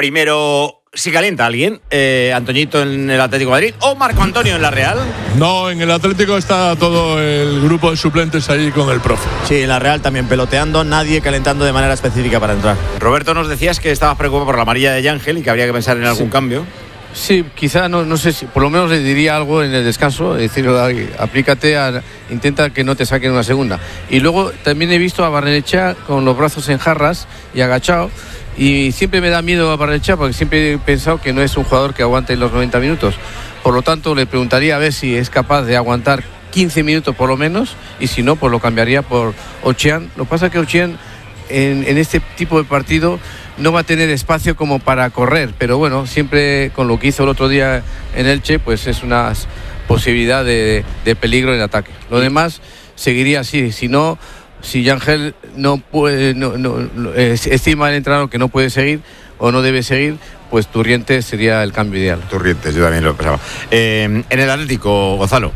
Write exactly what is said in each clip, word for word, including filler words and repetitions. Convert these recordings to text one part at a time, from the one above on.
primero, si calienta alguien, eh, Antoñito en el Atlético de Madrid o Marco Antonio en la Real. No, en el Atlético está todo el grupo de suplentes ahí con el profe. Sí, en la Real también peloteando, nadie calentando de manera específica para entrar. Roberto, nos decías que estabas preocupado por la amarilla de Yángel y que habría que pensar en algún sí. cambio. Sí, quizá, no, no sé si, por lo menos le diría algo en el descanso, es decir, aplícate, a, intenta que no te saquen una segunda. Y luego también he visto a Barrenechea con los brazos en jarras y agachado, y siempre me da miedo a Barrenechea porque siempre he pensado que no es un jugador que aguante los noventa minutos. Por lo tanto, le preguntaría a ver si es capaz de aguantar quince minutos por lo menos, y si no, pues lo cambiaría por Ochian. Lo que pasa es que Ochian en, en este tipo de partido no va a tener espacio como para correr, pero bueno, siempre con lo que hizo el otro día en Elche, pues es una posibilidad de, de peligro en ataque. Lo demás seguiría así, si no, si Yángel no puede, no, no, no, estima el entrenador que no puede seguir o no debe seguir, pues Turrientes sería el cambio ideal. Turrientes, yo también lo pensaba. Eh, en el Atlético, Gonzalo.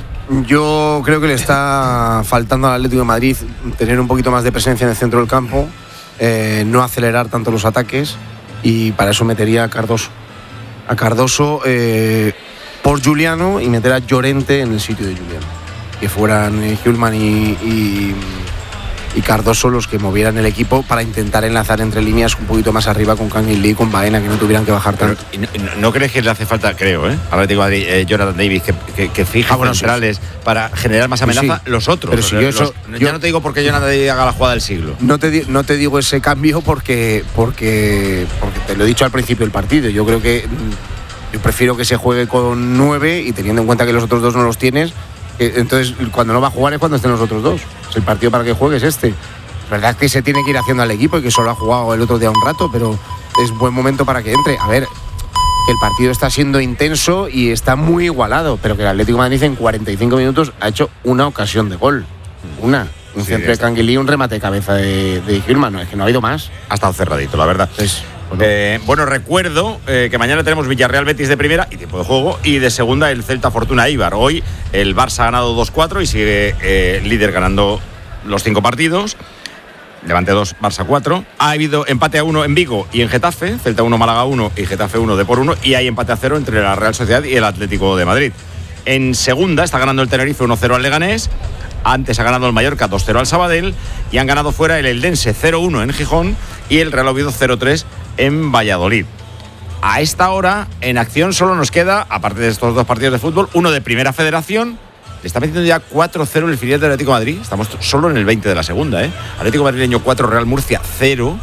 Yo creo que le está faltando al Atlético de Madrid tener un poquito más de presencia en el centro del campo. Eh, no acelerar tanto los ataques, y para eso metería a Cardoso a Cardoso eh, por Juliano, y meter a Llorente en el sitio de Juliano, que fueran eh, Hjulman y, y, y Cardoso los que movieran el equipo para intentar enlazar entre líneas un poquito más arriba con Kangin Lee y con Baena, que no tuvieran que bajar tanto. Pero, ¿no, ¿No crees que le hace falta, creo, eh, al Atlético de Madrid, eh, Jonathan Davis, que, que, que fije ah, bueno, centrales sí, sí. para generar más amenaza? Sí, sí. Los otros. Pero si yo, eso, los, yo ya no te digo porque Jonathan Davis haga la jugada del siglo. No te, no te digo ese cambio porque, porque, porque te lo he dicho al principio del partido. Yo creo que yo prefiero que se juegue con nueve, y teniendo en cuenta que los otros dos no los tienes, entonces cuando no va a jugar es cuando estén los otros dos. El partido para que juegue es este. La verdad es que se tiene que ir haciendo al equipo, y que solo ha jugado el otro día un rato, pero es buen momento para que entre. A ver, que el partido está siendo intenso y está muy igualado, pero que el Atlético de Madrid en cuarenta y cinco minutos ha hecho una ocasión de gol. Una. Un sí, centro de Kangin Lee, un remate de cabeza de, de Hjulman. No, es que no ha habido más. Ha estado cerradito, la verdad. Pues, bueno, eh, bueno, recuerdo eh, que mañana tenemos Villarreal Betis de primera y tiempo de juego, y de segunda el Celta Fortuna Eibar. Hoy el Barça ha ganado dos cuatro y sigue eh, líder ganando los cinco partidos. Levante dos, Barça cuatro. Ha habido empate a uno en Vigo y en Getafe, Celta uno, Málaga uno y Getafe uno, Depor uno, y hay empate a cero entre la Real Sociedad y el Atlético de Madrid. En segunda está ganando el Tenerife uno cero al Leganés, antes ha ganado el Mallorca dos cero al Sabadell, y han ganado fuera el Eldense cero uno en Gijón y el Real Oviedo cero tres en Valladolid. A esta hora, en acción solo nos queda, aparte de estos dos partidos de fútbol, uno de Primera Federación. Le está metiendo ya cuatro cero en el filial del Atlético de Madrid. Estamos solo en el veinte de la segunda, ¿eh? Atlético Madrileño cuatro, Real Murcia cero.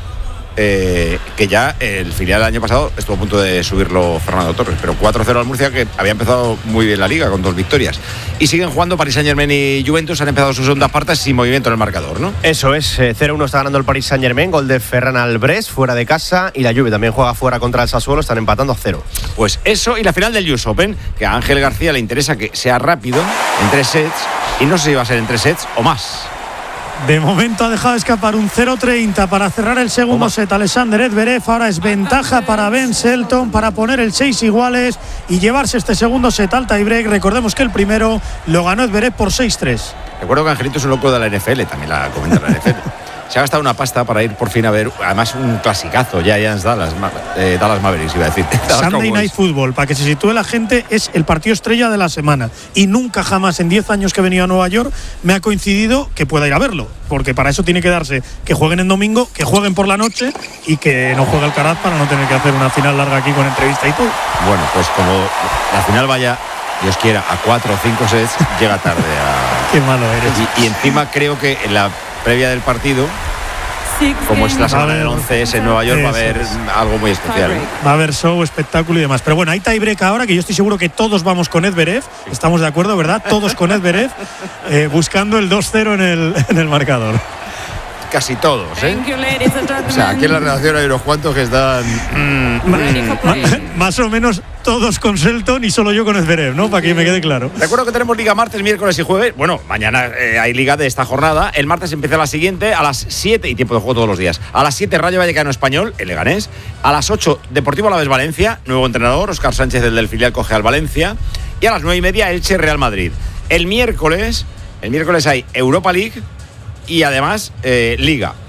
Eh, que ya el filial del año pasado estuvo a punto de subirlo Fernando Torres, pero cuatro cero al Murcia, que había empezado muy bien la liga con dos victorias. Y siguen jugando Paris Saint-Germain y Juventus, han empezado sus segundas partes sin movimiento en el marcador, ¿no? Eso es, eh, cero uno está ganando el Paris Saint-Germain, gol de Ferran Albrés fuera de casa, y la Juve también juega fuera contra el Sassuolo, están empatando a cero. Pues eso, y la final del U S Open, que a Ángel García le interesa que sea rápido, en tres sets, y no sé si va a ser en tres sets o más. De momento ha dejado escapar un cero treinta para cerrar el segundo set Alexander Zverev. Ahora es ventaja para Ben Shelton para poner el seis iguales y llevarse este segundo set al tiebreak. Recordemos que el primero lo ganó Zverev por seis tres. Recuerdo que Angelito es un loco de la N F L, también la comenta la N F L. Se ha gastado una pasta para ir por fin a ver, además, un clasicazo, Giants Dallas, eh, Dallas Mavericks, iba a decir. Sunday Night Football, para que se sitúe la gente, es el partido estrella de la semana. Y nunca jamás en diez años que he venido a Nueva York me ha coincidido que pueda ir a verlo. Porque para eso tiene que darse que jueguen en domingo, que jueguen por la noche y que no juegue Alcaraz para no tener que hacer una final larga aquí con entrevista y todo. Bueno, pues como la final vaya, Dios quiera, a cuatro o cinco sets, llega tarde a... Qué malo eres. Y, y encima creo que en la previa del partido, como es la semana del once S en Nueva York, va a haber algo muy especial, ¿eh? Va a haber show, espectáculo y demás. Pero bueno, hay tiebreak ahora, que yo estoy seguro que todos vamos con Zverev. Estamos de acuerdo, ¿verdad? Todos con Zverev, eh, buscando el dos cero en el, en el marcador. Casi todos, ¿eh? O sea, aquí en la redacción hay unos cuantos que están... Mm, mm, más o menos todos con Shelton y solo yo con Zverev, ¿no? Para que me quede claro. Recuerdo que tenemos Liga martes, miércoles y jueves. Bueno, mañana eh, hay Liga de esta jornada. El martes empieza la siguiente a las siete, y tiempo de juego todos los días. A las siete, Rayo Vallecano Español, el Leganés. A las ocho, Deportivo Alavés Valencia, nuevo entrenador, Óscar Sánchez, el del filial, coge al Valencia. Y a las nueve y media, Elche Real Madrid. El miércoles, el miércoles hay Europa League y además eh, Liga.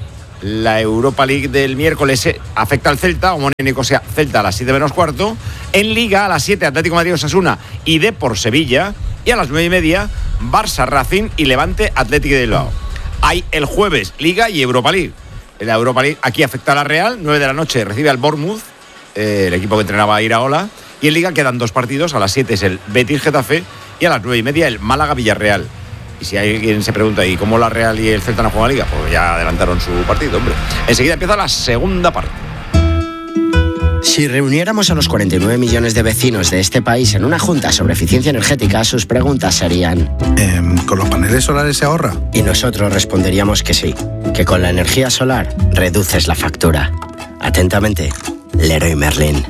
La Europa League del miércoles afecta al Celta, Omonia Nicosia Celta a las siete menos cuarto. En Liga a las siete Atlético de Madrid Osasuna y Depor Sevilla. Y a las nueve y media Barça Racing y Levante Atlético de Bilbao. Hay el jueves Liga y Europa League. La Europa League aquí afecta a la Real, nueve de la noche recibe al Bournemouth, eh, el equipo que entrenaba a Iraola. Y en Liga quedan dos partidos, a las siete es el Betis Getafe y a las nueve y media el Málaga Villarreal. Y si alguien se pregunta, ¿y cómo la Real y el Celta no juegan Liga? Pues ya adelantaron su partido, hombre. Enseguida empieza la segunda parte. Si reuniéramos a los cuarenta y nueve millones de vecinos de este país en una junta sobre eficiencia energética, sus preguntas serían... Eh, ¿Con los paneles solares se ahorra? Y nosotros responderíamos que sí, que con la energía solar reduces la factura. Atentamente, Leroy Merlin.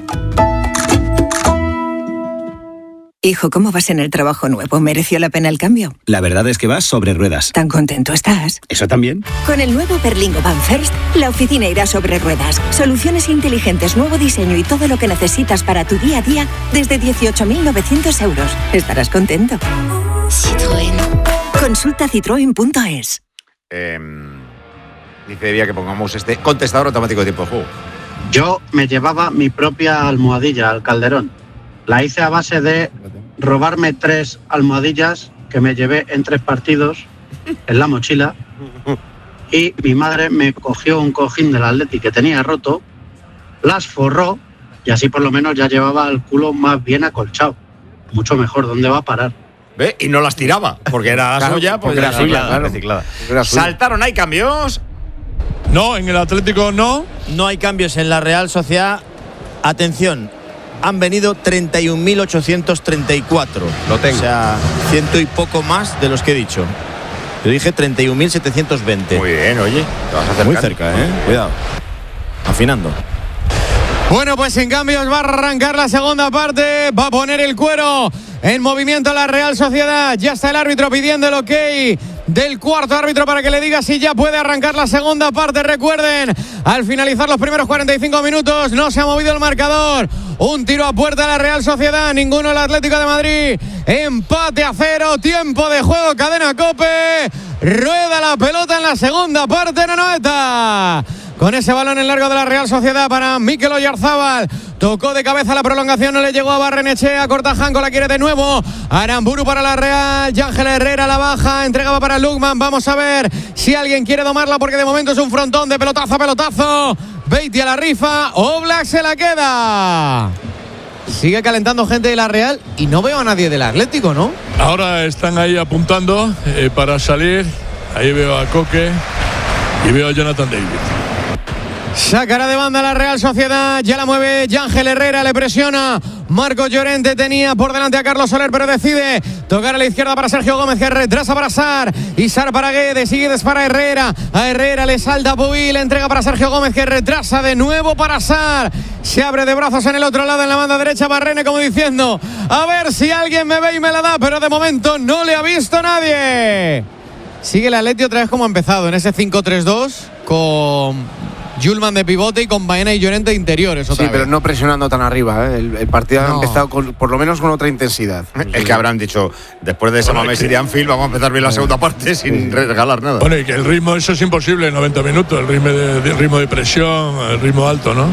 Hijo, ¿cómo vas en el trabajo nuevo? ¿Mereció la pena el cambio? La verdad es que vas sobre ruedas. ¿Tan contento estás? ¿Eso también? Con el nuevo Berlingo Van First, la oficina irá sobre ruedas. Soluciones inteligentes, nuevo diseño y todo lo que necesitas para tu día a día desde dieciocho mil novecientos euros. Estarás contento. Citroën. Consulta citroen punto es. Eh, dice Devia que pongamos este contestador automático de tiempo de juego. Yo me llevaba mi propia almohadilla al Calderón. La hice a base de robarme tres almohadillas que me llevé en tres partidos en la mochila y mi madre me cogió un cojín del Atleti que tenía roto, las forró y así por lo menos ya llevaba el culo más bien acolchado. Mucho mejor, ¿dónde va a parar? ¿Ve? Y no las tiraba, porque era la Claro, suya, pues era era suya, reciclada. claro. reciclada. Era suya. Saltaron, hay cambios. No, en el Atlético no. No hay cambios en la Real Sociedad. Atención, han venido treinta y un mil ochocientos treinta y cuatro. Lo tengo. O sea, ciento y poco más de los que he dicho. Yo dije treinta y un mil setecientos veinte. Muy bien, oye. Te vas acercando. Muy cerca, ¿eh? Cuidado. Afinando. Bueno, pues en cambios va a arrancar la segunda parte. Va a poner el cuero en movimiento la Real Sociedad. Ya está el árbitro pidiendo el ok del cuarto árbitro para que le diga si ya puede arrancar la segunda parte. Recuerden, al finalizar los primeros cuarenta y cinco minutos no se ha movido el marcador. Un tiro a puerta de la Real Sociedad, ninguno el Atlético de Madrid. Empate a cero, tiempo de juego, cadena COPE. Rueda la pelota en la segunda parte en Anoeta. Con ese balón en largo de la Real Sociedad para Mikel Oyarzábal. Tocó de cabeza la prolongación, no le llegó a Barrenechea. Cortajanco la quiere de nuevo. Aramburu para la Real. Yángel Herrera la baja. Entregaba para Lukman. Vamos a ver si alguien quiere domarla porque de momento es un frontón de pelotazo a pelotazo. Beiti a la rifa. Oblak se la queda. Sigue calentando gente de la Real y no veo a nadie del Atlético, ¿no? Ahora están ahí apuntando eh, para salir. Ahí veo a Coque y veo a Jonathan David. Sacará de banda la Real Sociedad, ya la mueve Yángel Herrera, le presiona Marco Llorente, tenía por delante a Carlos Soler, pero decide tocar a la izquierda para Sergio Gómez, que retrasa para Sar, y Sar para Guedes, sigue para Herrera, a Herrera le salta Puy, le entrega para Sergio Gómez, que retrasa de nuevo para Sar, se abre de brazos en el otro lado, en la banda derecha, Barrene como diciendo, a ver si alguien me ve y me la da, pero de momento no le ha visto nadie. Sigue el Atleti otra vez como ha empezado, en ese cinco tres dos, con Julman de pivote y con Baena y Llorente de interiores. Otra sí, vez. pero no presionando tan arriba. ¿eh? El, el partido no. ha empezado con, por lo menos con otra intensidad. Es que habrán dicho, después de esa bueno, Messi de Anfield, vamos a empezar bien la segunda parte sin regalar nada. Bueno, y que el ritmo, eso es imposible en noventa minutos. El ritmo de, de, ritmo de presión, el ritmo alto, ¿no?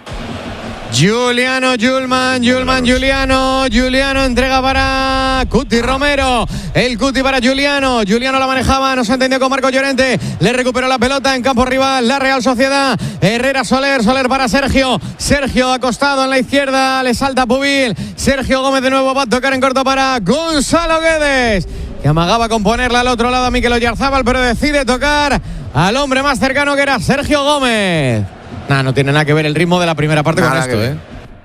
Juliano, Julman, Julman, Juliano, Juliano entrega para Cuti Romero, el Cuti para Juliano, Juliano la manejaba, no se entendió con Marco Llorente, le recuperó la pelota en campo rival, la Real Sociedad, Herrera Soler, Soler para Sergio, Sergio acostado en la izquierda, le salta Pubil, Sergio Gómez de nuevo va a tocar en corto para Gonzalo Guedes, que amagaba con ponerla al otro lado a Mikel Oyarzábal, pero decide tocar al hombre más cercano que era Sergio Gómez. Nah, no tiene nada que ver el ritmo de la primera parte nada con esto, ¿eh?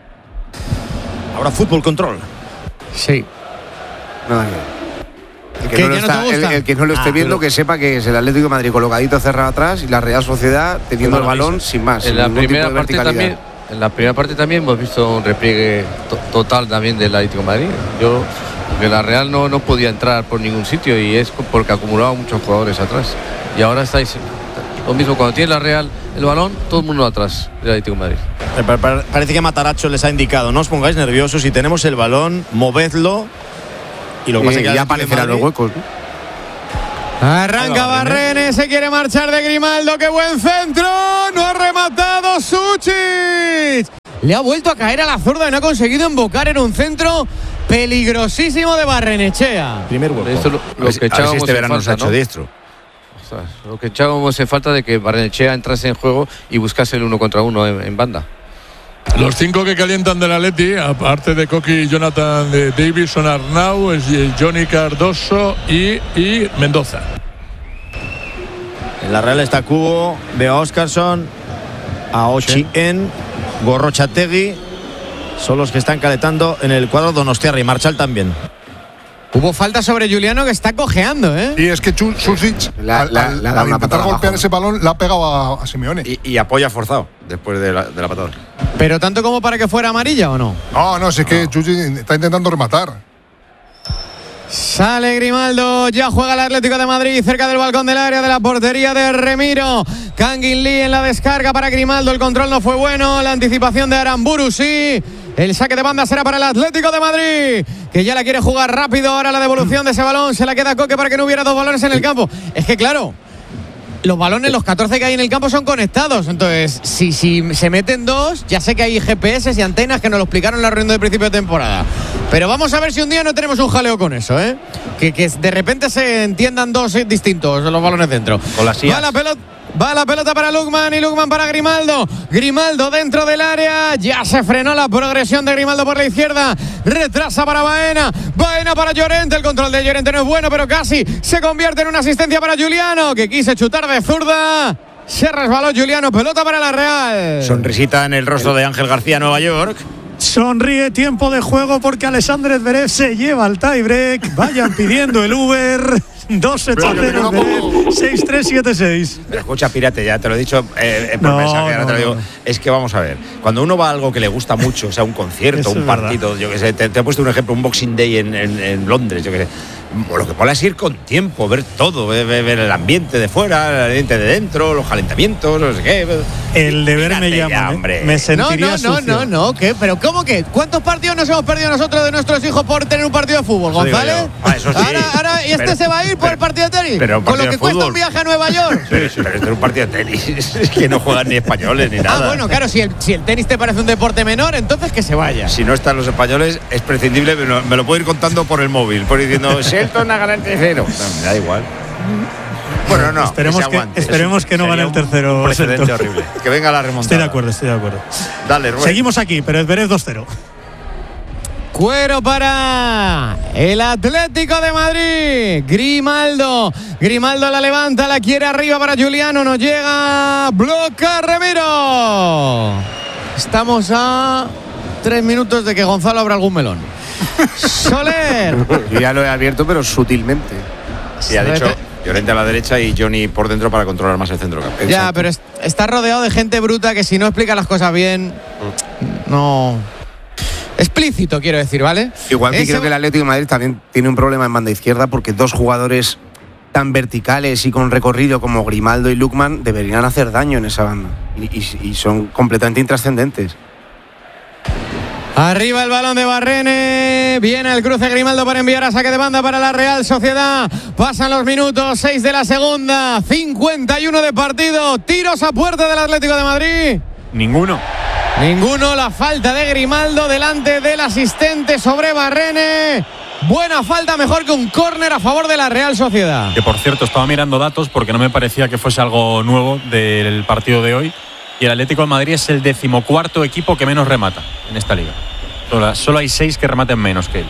Ahora fútbol control. Sí. Nada que ver. El que, no no está, el, el que no lo esté ah, viendo, pero... que sepa que es el Atlético de Madrid colocadito cerrado atrás y la Real Sociedad teniendo el balón sin más. En la primera parte también, en la primera parte también hemos visto un repliegue to total también del Atlético de Madrid. Yo, porque la Real no, no podía entrar por ningún sitio y es porque acumulaba muchos jugadores atrás. Y ahora estáis lo mismo, cuando tiene la Real el balón, todo el mundo atrás del Atlético de Madrid. Parece que Mataracho les ha indicado, no os pongáis nerviosos, si tenemos el balón, movedlo. Y lo que pasa es que ya aparecerán los huecos, ¿no? Arranca Barrene, se quiere marchar de Grimaldo, qué buen centro, no ha rematado Suchich. Le ha vuelto a caer a la zurda y no ha conseguido embocar en un centro peligrosísimo de Barrenechea. Primer hueco. Esto lo, lo A ver si- que a ver si echábamos este en verano nos ha falta, hecho ¿no? diestro. O sea, lo que echábamos en falta de que Barrenechea entrase en juego y buscase el uno contra uno en, en banda. Los cinco que calientan del Atleti, aparte de Coqui y Jonathan de Davis, son Arnau, es Johnny Cardoso y, y Mendoza. En la Real está Cubo, veo a Oscarson, a Ochien, Gorrochategui. Son los que están calentando en el cuadro Donostiarra y Marchal también. Hubo falta sobre Juliano que está cojeando, ¿eh? Y es que Susic, La- al, la- al- la da al una intentar patada golpear abajo, ese balón, la ha pegado a, a Simeone. Y, y apoya forzado después de la, de la patada. Pero tanto como para que fuera amarilla o no. No, no, si es que Chuchi está intentando rematar. Sale Grimaldo, ya juega el Atlético de Madrid cerca del balcón del área de la portería de Remiro. Kangin Lee en la descarga para Grimaldo, el control no fue bueno, la anticipación de Aramburu sí. El saque de banda será para el Atlético de Madrid, que ya la quiere jugar rápido. Ahora la devolución de ese balón se la queda a Coque para que no hubiera dos balones en el campo. Es que claro, los balones, los catorce que hay en el campo son conectados. Entonces, si, si se meten dos, ya sé que hay G P S y antenas que nos lo explicaron en la reunión de principio de temporada. Pero vamos a ver si un día no tenemos un jaleo con eso, ¿eh? Que, que de repente se entiendan dos distintos los balones dentro. Con las I A S. Va la pelota. Va la pelota para Lukman y Lukman para Grimaldo. Grimaldo dentro del área. Ya se frenó la progresión de Grimaldo por la izquierda. Retrasa para Baena. Baena para Llorente. El control de Llorente no es bueno, pero casi se convierte en una asistencia para Juliano, que quise chutar de zurda. Se resbaló Juliano. Pelota para la Real. Sonrisita en el rostro de Ángel García, Nueva York. Sonríe, tiempo de juego porque Alexander Zverev se lleva al tiebreak. Vayan pidiendo el Uber. dos siete cero seis tres siete seis. Pero escucha, Pirate, ya te lo he dicho eh, por No, mensaje, ahora no, te lo digo. no. Es que vamos a ver, cuando uno va a algo que le gusta mucho, o sea, un concierto, Eso un es verdad. partido, yo qué sé, te, te he puesto un ejemplo, un Boxing Day en, en- en Londres, yo qué sé. Lo que mola es ir con tiempo, ver todo, ver, ver- ver el ambiente de fuera, el ambiente de dentro, los calentamientos, no sé qué. El deber me Fíjate llama. ya, ¿eh? hombre. Me No, sentiría no, no, sucio. no, no, ¿qué? ¿Pero cómo que? ¿Cuántos partidos nos hemos perdido nosotros de nuestros hijos por tener un partido de fútbol, Eso digo González? yo. Ah, eso sí. Ahora, ahora, ¿y este Pero- se va a ir por pero- el partido de tenis? pero un Con lo partido que de cuesta fútbol. un viaje a Nueva York. Pero, pero esto es un partido de tenis, es que no juegan ni españoles ni nada. Ah, bueno, claro, si el, si el tenis te parece un deporte menor, entonces que se vaya. Si no están los españoles, es prescindible, me lo, me lo puedo ir contando por el móvil, por ir diciendo, Shelton a ganar el tercero. No, me da igual. Bueno, no, Esperemos que, se que, aguante. esperemos Es un- que no gane sería el un tercero. precedente Sergio. horrible. Que venga la remontada. Estoy de acuerdo, estoy de acuerdo. Dale, Rubén. Seguimos aquí, pero Zverev dos cero. Cuero para el Atlético de Madrid. Grimaldo. Grimaldo la levanta, la quiere arriba para Juliano. No llega. Bloca Remiro. Estamos a tres minutos de que Gonzalo abra algún melón. Soler. Yo ya lo he abierto, pero sutilmente. Sí, ha dicho Llorente a la derecha y Johnny por dentro para controlar más el centro campo. Ya, pero es- está rodeado de gente bruta que si no explica las cosas bien, no. Explícito, quiero decir, ¿vale? Igual que Ese- creo que el Atlético de Madrid también tiene un problema en banda izquierda porque dos jugadores tan verticales y con recorrido como Grimaldo y Lukman deberían hacer daño en esa banda y, y- y son completamente intrascendentes. Arriba el balón de Barrene. Viene el cruce Grimaldo para enviar a saque de banda para la Real Sociedad. Pasan los minutos, seis de la segunda, cincuenta y uno de partido. Tiros a puerta del Atlético de Madrid. Ninguno. Ninguno. La falta de Grimaldo delante del asistente sobre Barrene. Buena falta, mejor que un córner a favor de la Real Sociedad. Que por cierto, estaba mirando datos porque no me parecía que fuese algo nuevo del partido de hoy. Y el Atlético de Madrid es el decimocuarto equipo que menos remata en esta liga. Solo, solo hay seis que rematen menos que él.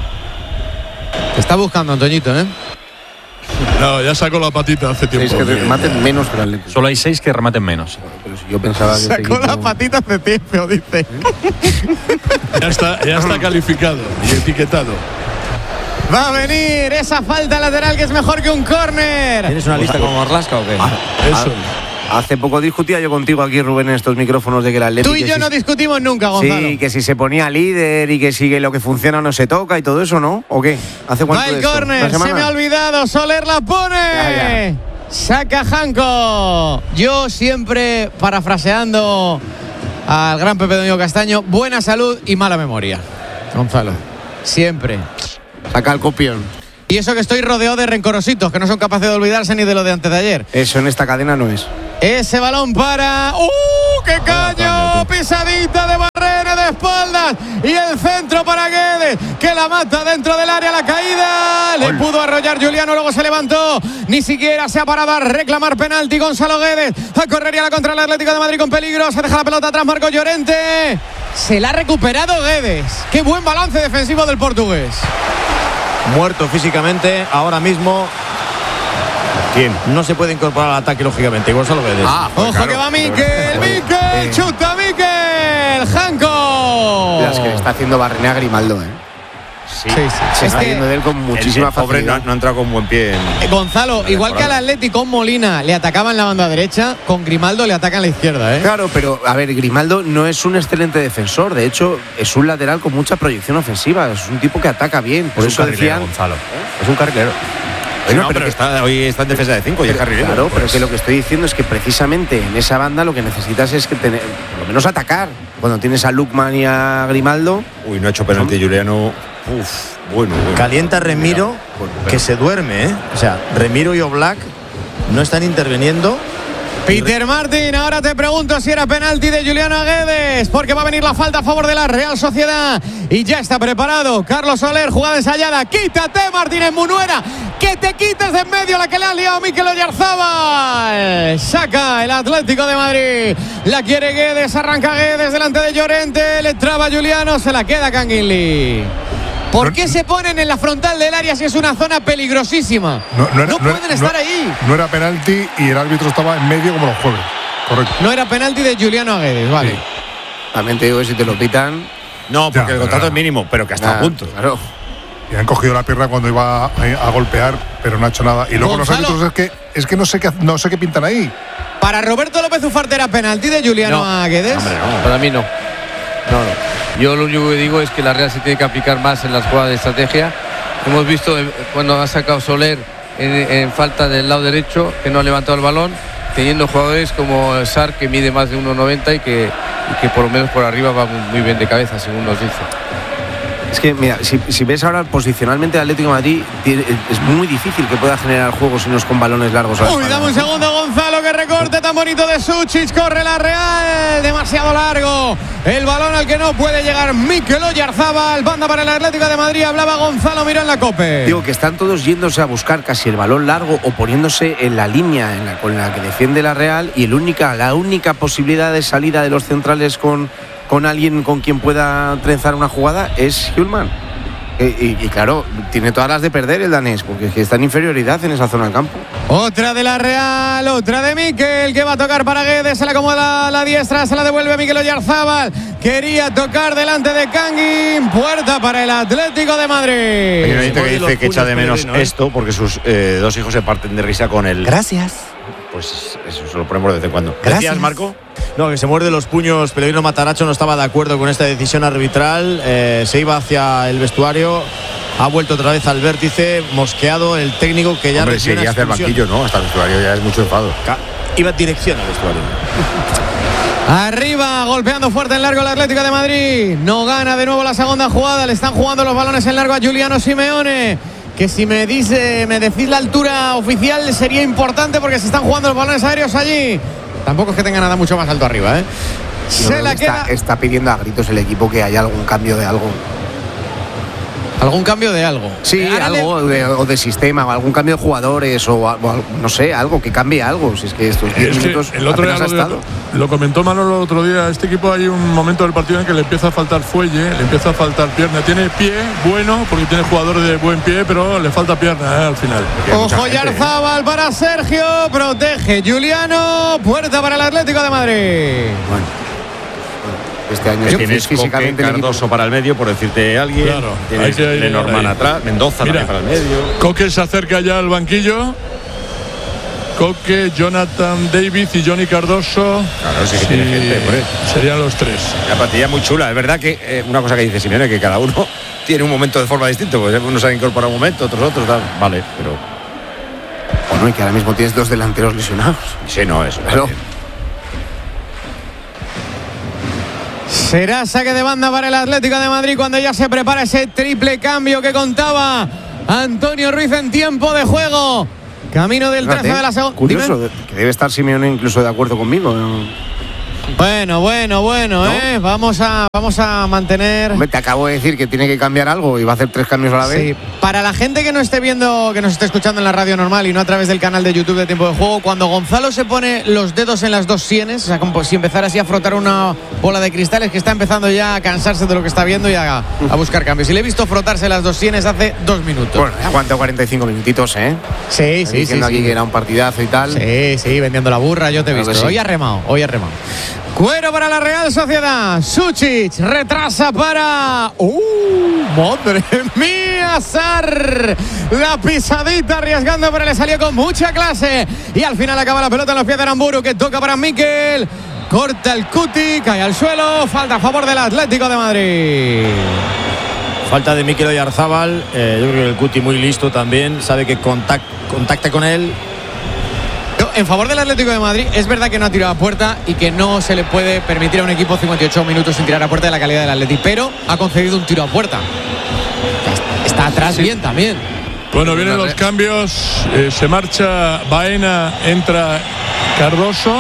Te está buscando, Antoñito, ¿eh? No, ya sacó la patita hace tiempo. Seis que rematen menos que el Atlético. Solo hay seis que rematen menos. Pero si yo pensaba que este Sacó equipo- las patitas de tiempo, dice. Ya está, ya está calificado y etiquetado. Va a venir esa falta lateral que es mejor que un córner. ¿Tienes una lista como Marlasca o qué? Eso. Hace poco discutía yo contigo aquí, Rubén, en estos micrófonos de que el Atlético... Tú y que yo si- no discutimos nunca, Gonzalo. Sí, que si se ponía líder y que si lo que funciona no se toca y todo eso, ¿no? ¿O qué? ¿Hace cuánto Va de el esto? córner, ¿Una se semana? me ha olvidado. Soler la pone. Ya, Saca Janko. Yo siempre parafraseando al gran Pepe Domingo Castaño, buena salud y mala memoria. Gonzalo, siempre. Saca el copión. Y eso que estoy rodeado de rencorositos, que no son capaces de olvidarse ni de lo de antes de ayer. Eso en esta cadena no es. Ese balón para... ¡Uh! ¡Qué caño! Pisadita de Barrera de espaldas. Y el centro para Guedes, que la mata dentro del área, la caída. Le pudo arrollar Juliano, luego se levantó. Ni siquiera se ha parado a reclamar penalti Gonzalo Guedes. A correría la contra el Atlético de Madrid con peligro. Se deja la pelota atrás Marco Llorente. Se la ha recuperado Guedes. ¡Qué buen balance defensivo del portugués! Muerto físicamente ahora mismo. ¿Quién? No se puede incorporar al ataque, lógicamente. Gonzalo Guedes. Ah, pues ojo, claro, que va Miquel, Miquel, eh. chuta Miquel, Janko. Las que le está haciendo Barrenea a Grimaldo, ¿eh? Sí, sí, sí. Se está yendo de él con muchísima el, el pobre facilidad. No, no ha entrado con buen pie. En, eh, Gonzalo, igual que al Atlético con Molina le atacaban la banda derecha, con Grimaldo le atacan la izquierda, ¿eh? Claro, pero a ver, Grimaldo no es un excelente defensor. De hecho, es un lateral con mucha proyección ofensiva. Es un tipo que ataca bien. Por es eso un decían. Gonzalo. ¿Eh? Es un carrilero. Bueno, no, pero, pero que, está, hoy está en defensa de cinco y es carrilero. Claro, pues. pero que lo que estoy diciendo es que precisamente en esa banda lo que necesitas es que tener, por lo menos atacar. Cuando tienes a Lukman y a Grimaldo. Uy, no ha hecho penalti ¿no? Juliano. Uf, bueno, bueno. Calienta Remiro, que se duerme, ¿eh? O sea, Remiro y Oblak no están interviniendo. Peter Martin, ahora te pregunto si era penalti de Juliano Guedes, porque va a venir la falta a favor de la Real Sociedad y ya está preparado Carlos Soler, jugada ensayada. Quítate, Martínez Munuera, que te quites de en medio la que le ha liado Mikel Oyarzábal. Saca el Atlético de Madrid, la quiere Guedes, arranca Guedes delante de Llorente, le traba Juliano, se la queda Canguilí. ¿Por qué se ponen en la frontal del área si es una zona peligrosísima? No, no, era, no pueden no, estar no, ahí. No era penalti y el árbitro estaba en medio como los jueves. Correcto. No era penalti de Juliano Guedes, vale. Sí. También te digo que si te lo pitan. No, porque ya, el contrato ya. es mínimo, pero que hasta a punto. Claro. Y han cogido la pierna cuando iba a, a golpear, pero no ha hecho nada. Y luego Gonzalo, los árbitros es que es que no sé qué no sé qué pintan ahí. Para Roberto López Ufarte era penalti de Juliano no, a Guedes. Hombre, no, para mí no. No, no. Yo lo único que digo es que la Real se tiene que aplicar más en las jugadas de estrategia. Hemos visto cuando ha sacado Soler en, en falta del lado derecho, que no ha levantado el balón, teniendo jugadores como Sar, que mide más de uno noventa y que, y que por lo menos por arriba va muy bien de cabeza, según nos dice. Es que, mira, si, si ves ahora posicionalmente el Atlético de Madrid, tiene, es muy difícil que pueda generar juegos si no es con balones largos. Uy, dame un segundo, Gonzalo, que recorte tan bonito de Suchich, corre la Real, demasiado largo. El balón al que no puede llegar Mikel Oyarzábal, banda para el Atlético de Madrid, hablaba Gonzalo Miró en la COPE. Digo que están todos yéndose a buscar casi el balón largo o poniéndose en la línea en la, con la que defiende la Real y el única, la única posibilidad de salida de los centrales con... con alguien con quien pueda trenzar una jugada es Hjulman. Y, y, y claro, tiene todas las de perder el danés, porque es que está en inferioridad en esa zona del campo. Otra de la Real, otra de Mikel, que va a tocar para Guedes, se la acomoda la, la diestra, se la devuelve a Mikel Oyarzábal. Quería tocar delante de Kangin, puerta para el Atlético de Madrid. Hay un que dice que echa de menos ¿no? esto, porque sus eh, dos hijos se parten de risa con el... Gracias. Pues eso se lo ponemos de vez en cuando. Gracias, ¿Decías, Marco? No, que se muerde los puños. Pellegrino Mataracho no estaba de acuerdo con esta decisión arbitral. Eh, se iba hacia el vestuario. Ha vuelto otra vez al vértice. Mosqueado el técnico que ya... Hombre, sí, iría hacia el banquillo, ¿no? Hasta el vestuario ya es mucho enfado. Iba dirección al vestuario. Arriba, golpeando fuerte en largo el Atlético de Madrid. No gana de nuevo la segunda jugada. Le están jugando los balones en largo a Giuliano Simeone. Que si me dice, me decís la altura oficial sería importante porque se están jugando los balones aéreos allí. Tampoco es que tenga nada mucho más alto arriba, ¿eh? Se la queda. Está, está pidiendo a gritos el equipo que haya algún cambio de algo. ¿Algún cambio de algo? Sí, Ahora algo le... de, o de sistema, o algún cambio de jugadores, o, o no sé, algo que cambie algo. Si es que estos diez minutos el otro día ha estado. Lo, lo comentó Manolo el otro día. Este equipo hay un momento del partido en que le empieza a faltar fuelle, le empieza a faltar pierna. Tiene pie bueno, porque tiene jugadores de buen pie, pero le falta pierna eh, al final. Ojo Oyarzábal para Sergio, protege Giuliano, puerta para el Atlético de Madrid. Bueno. Este año tienes físicamente Coque, Cardoso para el medio, por decirte alguien. Claro, tienes Lenormand atrás, Mendoza Mira, también para el medio. Coque se acerca ya al banquillo. Coque, Jonathan David y Johnny Cardoso. Claro, sí que sí, tiene gente, por eso. Serían los tres. La plantilla muy chula. Es verdad que eh, una cosa que dice Simeone, que cada uno tiene un momento de forma distinta. Pues unos se han incorporado un momento, otros otros. Tal. Vale, pero. Bueno, y que ahora mismo tienes dos delanteros lesionados. Sí, no, eso. Claro. Será saque de banda para el Atlético de Madrid cuando ya se prepara ese triple cambio que contaba Antonio Ruiz en tiempo de juego. Camino del trece de la segunda. Curioso, Dime. que debe estar Simeone incluso de acuerdo conmigo, ¿no? Bueno, bueno, bueno, ¿no? ¿eh? Vamos a, vamos a mantener. Hombre, te acabo de decir que tiene que cambiar algo y va a hacer tres cambios a la vez. Sí. Para la gente que no esté viendo, que nos esté escuchando en la radio normal y no a través del canal de YouTube de Tiempo de Juego, cuando Gonzalo se pone los dedos en las dos sienes, o sea, como si empezara así a frotar una bola de cristales, que está empezando ya a cansarse de lo que está viendo y a, a buscar cambios. Y le he visto frotarse las dos sienes hace dos minutos. Bueno, ha aguantado cuarenta y cinco minutitos, ¿eh? Sí, sí, diciendo sí. aquí sí. que era un partidazo y tal. Sí, sí, vendiendo la burra, yo te he Claro visto. sí. Hoy ha remado, hoy ha remado. Cuero para la Real Sociedad. Suchic retrasa para. ¡Uh! ¡Madre mía! Sar. La pisadita arriesgando, pero le salió con mucha clase. Y al final acaba la pelota en los pies de Aramburu, que toca para Mikel. Corta el Cuti, cae al suelo. Falta a favor del Atlético de Madrid. Falta de Mikel Oyarzábal. Eh, yo creo que el Cuti muy listo también. Sabe que contact, contacta con él. En favor del Atlético de Madrid, es verdad que no ha tirado a puerta y que no se le puede permitir a un equipo cincuenta y ocho minutos sin tirar a puerta de la calidad del Atlético, pero ha concedido un tiro a puerta. Está atrás sí. bien también. Bueno, vienen los cambios. Eh, se marcha Baena, entra Cardoso.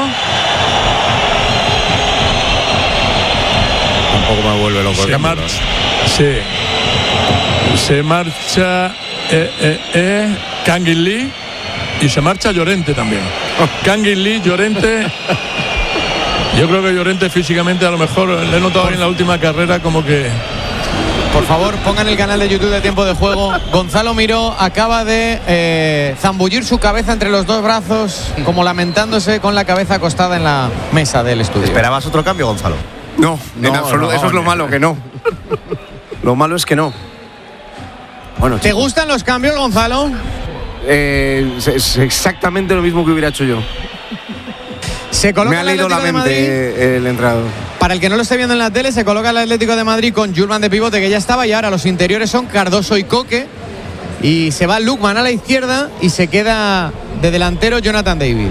Tampoco me vuelve loco. Se marcha. Sí. Se marcha eh, eh, eh, Kangin Lee. Y se marcha Llorente también. Kangin Lee, Llorente. Yo creo que Llorente físicamente a lo mejor le he notado en la última carrera como que. Por favor, pongan el canal de YouTube de Tiempo de Juego. Gonzalo Miró acaba de eh, zambullir su cabeza entre los dos brazos, como lamentándose con la cabeza acostada en la mesa del estudio. ¿Esperabas otro cambio, Gonzalo? No, no, en absoluto. no, Eso es lo no, malo, no. que no. Lo malo es que no. Bueno, ¿te chicos, gustan los cambios, Gonzalo? Eh, es, es exactamente lo mismo que hubiera hecho yo. Se coloca Me ha leído la mente el entrenador. Para el que no lo esté viendo en la tele, se coloca el Atlético de Madrid con Julman de pivote, que ya estaba, y ahora los interiores son Cardoso y Coque. Y se va Lukman a la izquierda y se queda de delantero Jonathan David.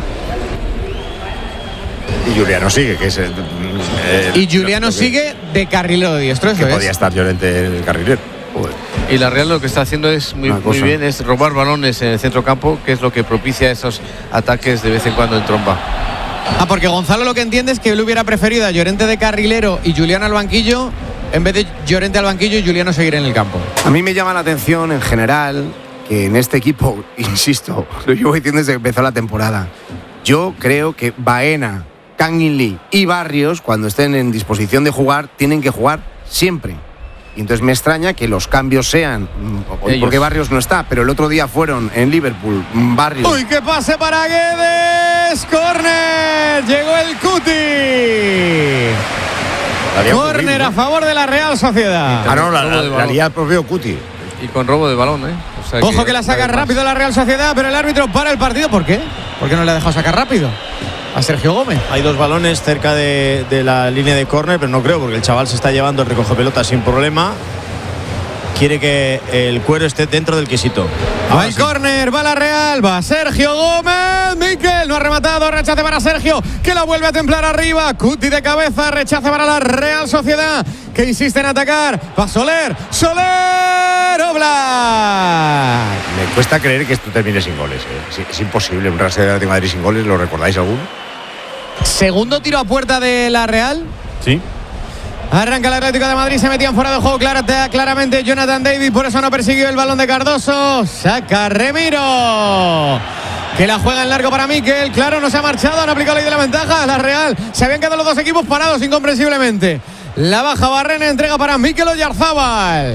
Y Juliano sigue, que es el, el, y Juliano el, sigue de carrilero diestro, eso que es. Podía estar Llorente el carrilero. Joder. Y la Real lo que está haciendo es muy, muy bien, es robar balones en el centro campo, que es lo que propicia esos ataques de vez en cuando en tromba. Ah, porque Gonzalo lo que entiende es que él hubiera preferido a Llorente de carrilero y Juliano al banquillo, en vez de Llorente al banquillo y Juliano seguir en el campo. A mí me llama la atención en general que en este equipo, insisto, lo llevo diciendo desde que empezó la temporada, yo creo que Baena, Kangin Lee y Barrios, cuando estén en disposición de jugar, tienen que jugar siempre. Y entonces me extraña que los cambios sean, Ellos. porque Barrios no está, pero el otro día fueron en Liverpool, Barrios. ¡Uy, qué pase para Guedes! ¡Córner! Llegó el Cuti. Córner a favor de la Real Sociedad. Ah, no, la, la, la lía el propio Cuti. Y con robo de balón, ¿eh? O sea Ojo que, que la saca rápido la Real Sociedad, pero el árbitro para el partido. ¿Por qué? ¿Por qué no le ha dejado sacar rápido a Sergio Gómez? Hay dos balones cerca de, de la línea de córner, pero no creo, porque el chaval se está llevando el recoge pelota sin problema. Quiere que el Cuero esté dentro del quesito. Va el córner, va la Real, va Sergio Gómez. Mikel no ha rematado, rechace para Sergio, que la vuelve a templar arriba. Cuti de cabeza, rechace para la Real Sociedad, que insiste en atacar. Va Soler, Soler, Oblak. Me cuesta creer que esto termine sin goles. ¿eh? Es, es imposible, un Real de Madrid sin goles, ¿lo recordáis alguno? Segundo tiro a puerta de la Real. Sí. Arranca el Atlético de Madrid, se metían fuera de juego claramente Jonathan David, por eso no persiguió el balón de Cardoso. Saca Remiro, que la juega en largo para Mikel. Claro, no se ha marchado, han aplicado la ley de la ventaja. La Real, se habían quedado los dos equipos parados incomprensiblemente. La baja Barrena, entrega para Mikel Oyarzábal.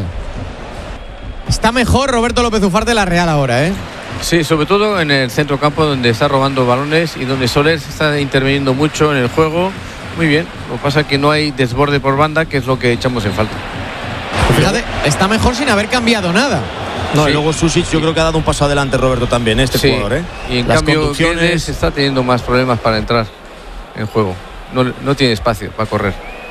Está mejor Roberto López Ufarte de la Real ahora, ¿eh? Sí, sobre todo en el centro campo, donde está robando balones y donde Soler está interviniendo mucho en el juego. Muy bien, lo que pasa es que no hay desborde por banda, que es lo que echamos en falta. Fíjate, está mejor sin haber cambiado nada. No, sí. Y luego Susic yo creo que ha dado un paso adelante Roberto también, este sí. jugador, ¿eh? Y en Las cambio conducciones... Guedes está teniendo más problemas para entrar en juego. No, no tiene espacio para correr.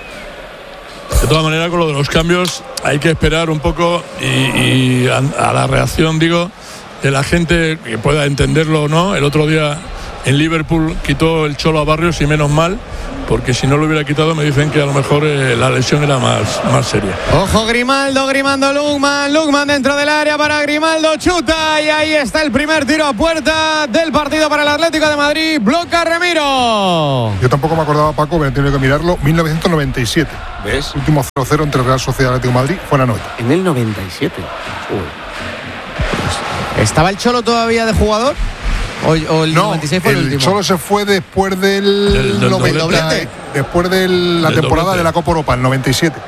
De todas maneras, con lo de los cambios hay que esperar un poco y, y a, a la reacción, digo, de la gente, que pueda entenderlo o no. El otro día en Liverpool quitó el Cholo a Barrios y menos mal, porque si no lo hubiera quitado me dicen que a lo mejor eh, la lesión era más, más seria. Ojo Grimaldo, Grimaldo Lukman, Lukman dentro del área para Grimaldo, chuta y ahí está el primer tiro a puerta del partido para el Atlético de Madrid, bloca Remiro. Yo tampoco me acordaba, Paco, me he tenido que mirarlo, mil novecientos noventa y siete. ¿Ves? Último cero cero entre Real Sociedad y Atlético de Madrid fue en Anoeta. En el noventa y siete. ¿Estaba el Cholo todavía de jugador? ¿O, o el no, noventa y seis fue el, el último? Cholo se fue después del, del, del noventa, doblete. después de la del temporada doblete. de la Copa Europa, el noventa y siete.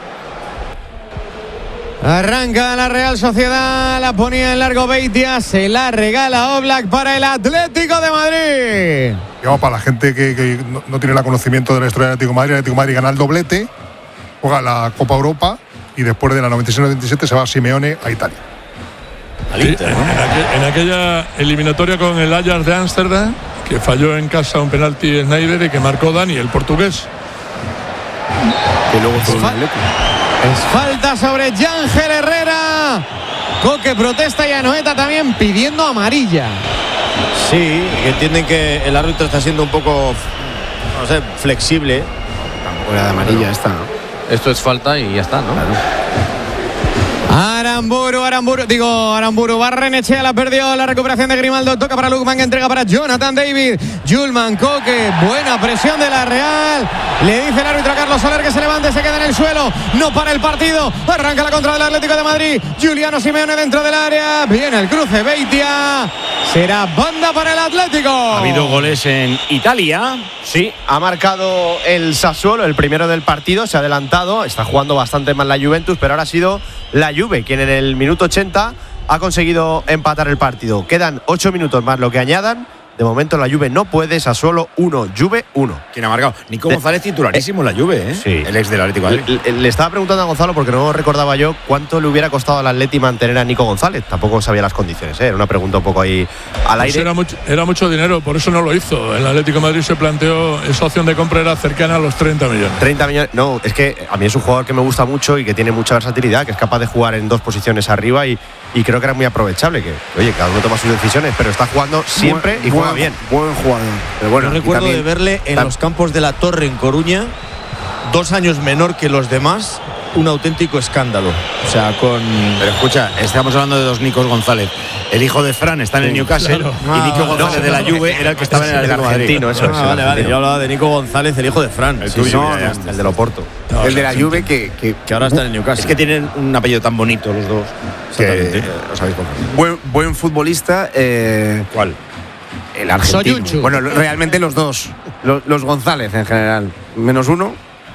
Arranca la Real Sociedad, la ponía en largo Beitia, se la regala Oblak para el Atlético de Madrid. Digamos, para la gente que, que no, no tiene el conocimiento de la historia del Atlético de Madrid, el Atlético de Madrid gana el doblete, juega la Copa Europa y después de la noventa y seis noventa y siete se va a Simeone a Italia. Sí, en, en, aqu- en aquella eliminatoria con el Ajax de Ámsterdam, que falló en casa un penalti Sneijder y que marcó Dani, el portugués. Que luego fue Es, un fa- Atlético. es falta sobre Yángel Herrera. Coque protesta y Anoeta también pidiendo amarilla. Sí, que entienden que el árbitro está siendo un poco, no sé, flexible. Tampoco era de amarilla esta, ¿no? Esto es falta y ya está, ¿no? Aramburu, Aramburu, digo Aramburu, Barrenechea la perdió, la recuperación de Grimaldo, toca para Lukman, que entrega para Jonathan David, Julman, Coque, buena presión de la Real, le dice el árbitro a Carlos Soler que se levante, se queda en el suelo, no para el partido, arranca la contra del Atlético de Madrid, Giuliano Simeone dentro del área, viene el cruce, Beitia, será banda para el Atlético. Ha habido goles en Italia. Sí, ha marcado el Sassuolo, el primero del partido, se ha adelantado, está jugando bastante mal la Juventus, pero ahora ha sido la Juve quien en el minuto ochenta ha conseguido empatar el partido. Quedan ocho minutos más lo que añadan. De momento la Juve no puede, Sassuolo uno, Juve uno. ¿Quién ha marcado? Nico González, titularísimo en la Juve, ¿eh? Sí. El ex del Atlético de Madrid. Le, le estaba preguntando a Gonzalo porque no recordaba yo cuánto le hubiera costado al Atleti mantener a Nico González. Tampoco sabía las condiciones, ¿eh? Era una pregunta un poco ahí al Pues aire. era, mucho, era mucho dinero, por eso no lo hizo. El Atlético de Madrid se planteó, esa opción de compra era cercana a los treinta millones. treinta millones. No, es que a mí es un jugador que me gusta mucho y que tiene mucha versatilidad, que es capaz de jugar en dos posiciones arriba y, y creo que era muy aprovechable. Que, oye, cada uno toma sus decisiones, pero está jugando siempre Buen- y juega buen- bien. Buen jugador. Pero bueno, Yo y recuerdo también- de verle en tam- los campos de la Torre en Coruña, dos años menor que los demás, un auténtico escándalo. O sea, con. Pero escucha, estamos hablando de dos Nicos González. El hijo de Fran está en el Newcastle claro. y Nico Ah, González no, de la no, Juve era el que estaba en el el Atlético de Madrid. argentino, eso Ah, es. el vale, vale. argentino. Yo hablaba de Nico González, el hijo de Fran. El Sí, tuyo, no, ya, no, ya. El de Loporto. No, el o de sea, la Juve que, que, que ahora está en el Newcastle. Es que tienen un apellido tan bonito los dos. Que Exactamente. eh, os habéis confundido. buen, buen futbolista. eh, ¿Cuál? el argentino. Soyuncu. Bueno, lo- realmente los dos. Los, los González en general. Menos uno.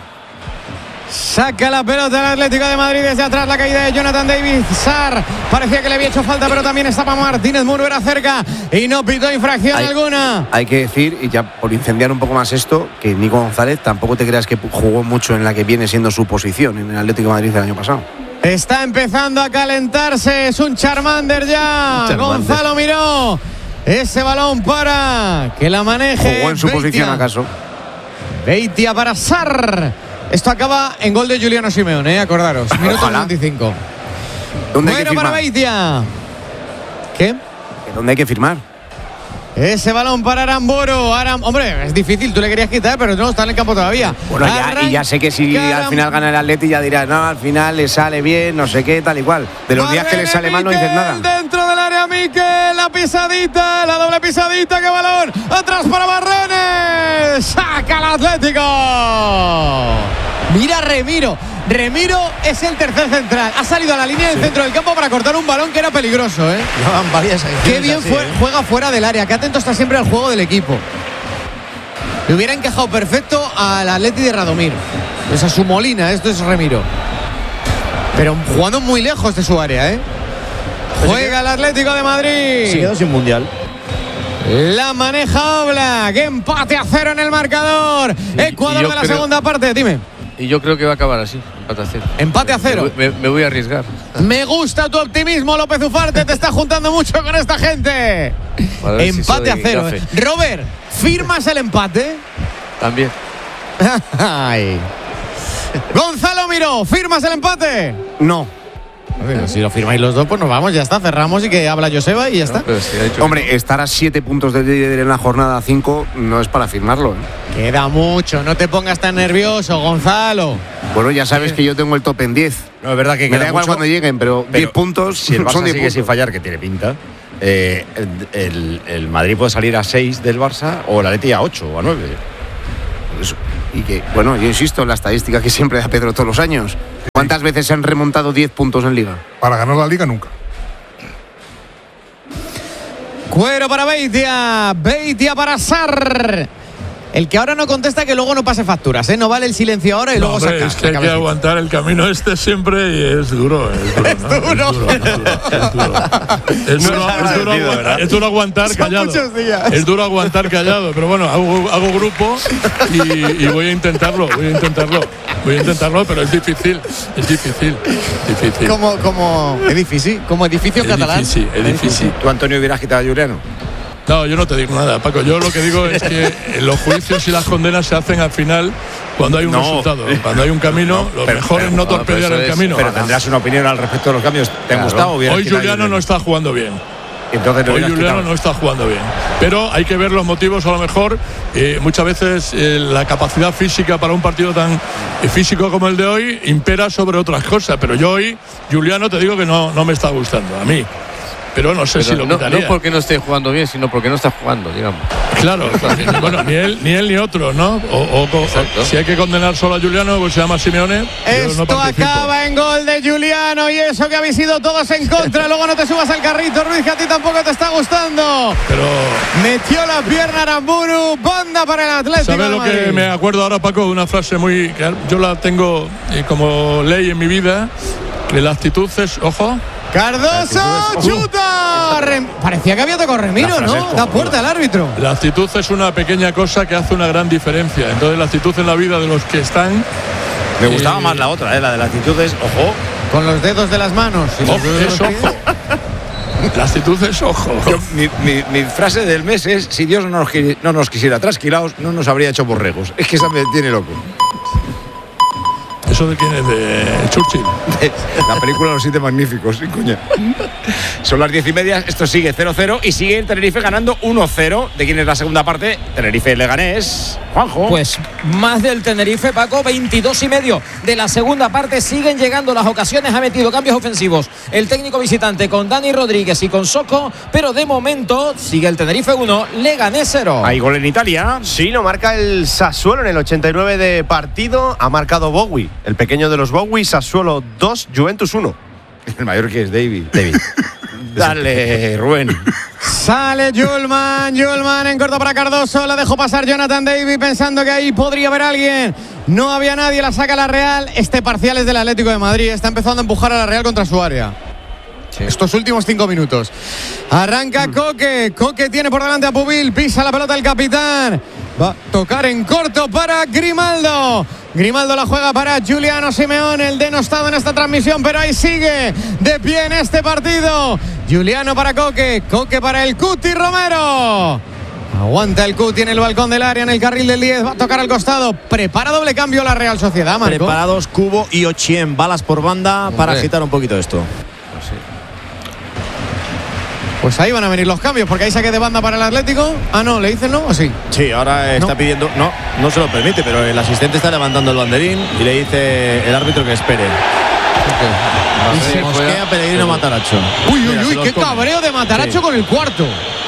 Saca la pelota el Atlético de Madrid desde atrás, la caída de Jonathan David. Sar parecía que le había hecho falta, pero también estaba Martínez Muro, era cerca y no pitó infracción Hay- alguna. Hay que decir, y ya por incendiar un poco más esto, que Nico González tampoco te creas que jugó mucho en la que viene siendo su posición en el Atlético de Madrid del año pasado. Está empezando a calentarse, es un Charmander ya. Charmander. Gonzalo miró ese balón para que la maneje. ¿Jugó en su Beitia. posición acaso? Beitia para Sar. Esto acaba en gol de Giuliano Simeone, ¿eh? Acordaros. Minuto Ojalá. noventa y cinco. ¿Dónde hay que Bueno para firmar? Beitia. ¿Qué? ¿Dónde hay que firmar? Ese balón para Aramburu. Aram... Hombre, es difícil, tú le querías quitar, pero no, está en el campo todavía. Bueno, ya, y ya sé que si Arranca al final gana el Atleti ya dirás, no, al final le sale bien, no sé qué, tal y cual. De los días que le sale mal no dices nada. Dentro del área Miquel, la pisadita, la doble pisadita, qué balón. Atrás para Barrenes. Saca el Atlético. Mira Remiro. Remiro es el tercer central. Ha salido a la línea del centro del campo para cortar un balón que era peligroso, ¿eh? Llevaban varias Qué acciones bien así, fue- ¿eh? juega fuera del área. Qué atento está siempre al juego del equipo. Le hubiera encajado perfecto al Atleti de Radomir. Pues a su Molina, esto es Remiro. Pero jugando muy lejos de su área, ¿eh? Juega el Atlético de Madrid. Se quedó sin mundial. La maneja Oblak. Empate a cero en el marcador. Ecuador yo de la creo- segunda parte. Dime. Y yo creo que va a acabar así, empate a cero. Empate a cero. Me, me- me voy a arriesgar. Me gusta tu optimismo, López Ufarte. Te está juntando mucho con esta gente. Para ver si Empate a soy cero. gafe. ¿eh? Robert, ¿firmas el empate? También. Ay. Gonzalo Miró, ¿firmas el empate? No. Si lo firmáis los dos, pues nos vamos, ya está, cerramos y que habla Joseba y ya está. No, si Hombre, estar a siete puntos de líder en la jornada cinco no es para firmarlo. ¿eh? Queda mucho, no te pongas tan nervioso, Gonzalo. Bueno, ya sabes que yo tengo el top en diez. No, es verdad que me da igual mucho, cuando lleguen, pero, pero diez puntos. Si el Barça son diez sigue puntos. sin fallar, que tiene pinta, eh, el, el Madrid puede salir a seis del Barça o el Atleti a ocho o a nueve. Eso. Y que, bueno, yo insisto en la estadística que siempre da Pedro todos los años. ¿Cuántas veces se han remontado diez puntos en Liga? Para ganar la Liga nunca. Cuero para Beitia, Beitia para Sarr. El que ahora no contesta, que luego no pase facturas, ¿eh? No vale el silencio ahora y no, luego hombre, saca. Es que hay que aguantar el camino este siempre y es duro. Es duro, ¿no? Es duro. Es duro, es duro, es duro. Es duro, es duro aguantar, es duro aguantar Son callado. muchos días. Es duro aguantar callado, pero bueno, hago, hago grupo y, y voy a intentarlo, voy a intentarlo. Voy a intentarlo, pero es difícil, es difícil, difícil. Como, como edificio, como edificio es catalán. Difícil, es difícil. ¿Tú, Antonio, hubieras quitado a Juliano? No, yo no te digo nada, Paco. Yo lo que digo es que los juicios y las condenas se hacen al final cuando hay un no. resultado. Cuando hay un camino, no, lo pero, mejor pero, es no torpedear no, el camino. Pero tendrás una opinión al respecto de los cambios. ¿Te claro. han gustado? Hoy Juliano no está jugando bien. Entonces Hoy Juliano quitado. no está jugando bien. Pero hay que ver los motivos, a lo mejor. Eh, muchas veces eh, la capacidad física para un partido tan eh, físico como el de hoy impera sobre otras cosas. Pero yo hoy, Juliano, te digo que no, no me está gustando. A mí. Pero no sé Pero si lo no, quitaría. No porque no esté jugando bien, sino porque no está jugando, digamos. Claro, bueno, ni él ni él ni otro, ¿no? O, o, o si hay que condenar solo a Juliano, pues se llama Simeone. Esto no acaba en gol de Juliano y eso que habéis ido todos en contra. Luego no te subas al carrito, Ruiz, que a ti tampoco te está gustando. Pero metió la pierna Aramburu, banda para el Atlético. ¿Sabes lo Madrid? que me acuerdo ahora, Paco? Una frase muy que yo la tengo eh, como ley en mi vida, que la actitud es, ojo. Cardoso, chuta. Rem... Parecía que había tocado Remiro, ¿no? Da puerta al árbitro. La actitud es una pequeña cosa que hace una gran diferencia. Entonces la actitud en la vida de los que están. Me gustaba eh... más la otra, ¿eh? La de la actitud es, ojo. Con los dedos de las manos. Ojo, es ojo. La actitud es ojo. Yo, mi, mi, mi frase del mes es: si Dios no nos, no nos quisiera trasquilados, no nos habría hecho borregos. Es que esa me tiene loco. ¿Eso de quién es? ¿De Churchill? La película Los Siete Magníficos, sin coña. Son las diez y media, esto sigue cero cero y sigue el Tenerife ganando uno cero. ¿De quién es la segunda parte? Tenerife Leganés. Juanjo. Pues más del Tenerife, Paco, veintidós y medio de la segunda parte. Siguen llegando las ocasiones, ha metido cambios ofensivos el técnico visitante con Dani Rodríguez y con Socco, pero de momento sigue el Tenerife uno, Leganés cero. ¿Hay gol en Italia? Sí, lo marca el Sassuolo en el ochenta y nueve de partido. Ha marcado Bowie, el pequeño de los Bowie. Sassuolo dos, Juventus uno. El mayor que es David. David. Dale, Rubén. Sale Julman, Julman en corto para Cardoso, la dejó pasar Jonathan David pensando que ahí podría haber alguien. No había nadie, la saca la Real. Este parcial es del Atlético de Madrid, está empezando a empujar a la Real contra su área. Sí. Estos últimos cinco minutos. Arranca Coque, Coque tiene por delante a Pubil, pisa la pelota el capitán. Va a tocar en corto para Grimaldo. Grimaldo la juega para Giuliano Simeone, el denostado en esta transmisión, pero ahí sigue de pie en este partido. Giuliano para Coque, Coque para el Cuti Romero. Aguanta el Cuti en el balcón del área, en el carril del diez, va a tocar al costado. Prepara doble cambio la Real Sociedad, Marco. Preparados Cubo y Ochien, balas por banda. Hombre. Para agitar un poquito esto. Pues ahí van a venir los cambios, porque hay saque de banda para el Atlético. Ah, no, ¿le dicen no o sí? Sí, ahora está no. pidiendo. No, no se lo permite, pero el asistente está levantando el banderín y le dice el árbitro que espere. Okay. Y se mosquea Pellegrino Matarazzo. Uy, uy, uy, qué cabreo de Matarazzo sí. Con el cuarto.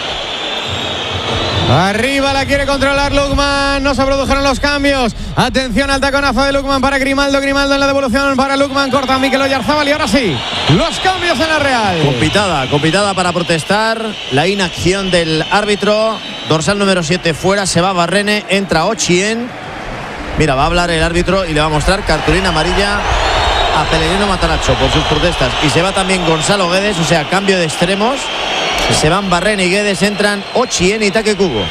Arriba la quiere controlar Lukman. No se produjeron los cambios. Atención al taconazo de Lukman para Grimaldo. Grimaldo en la devolución para Lukman. Corta a Mikel Oyarzabal y ahora sí, los cambios en la Real. Compitada, compitada para protestar la inacción del árbitro. Dorsal número siete fuera, se va Barrene, entra Ochien. Mira, va a hablar el árbitro y le va a mostrar cartulina amarilla a Pellegrino Matarazzo por sus protestas. Y se va también Gonzalo Guedes, o sea, cambio de extremos. Se van Barrene y Guedes, entran Ochien y Take Kubo.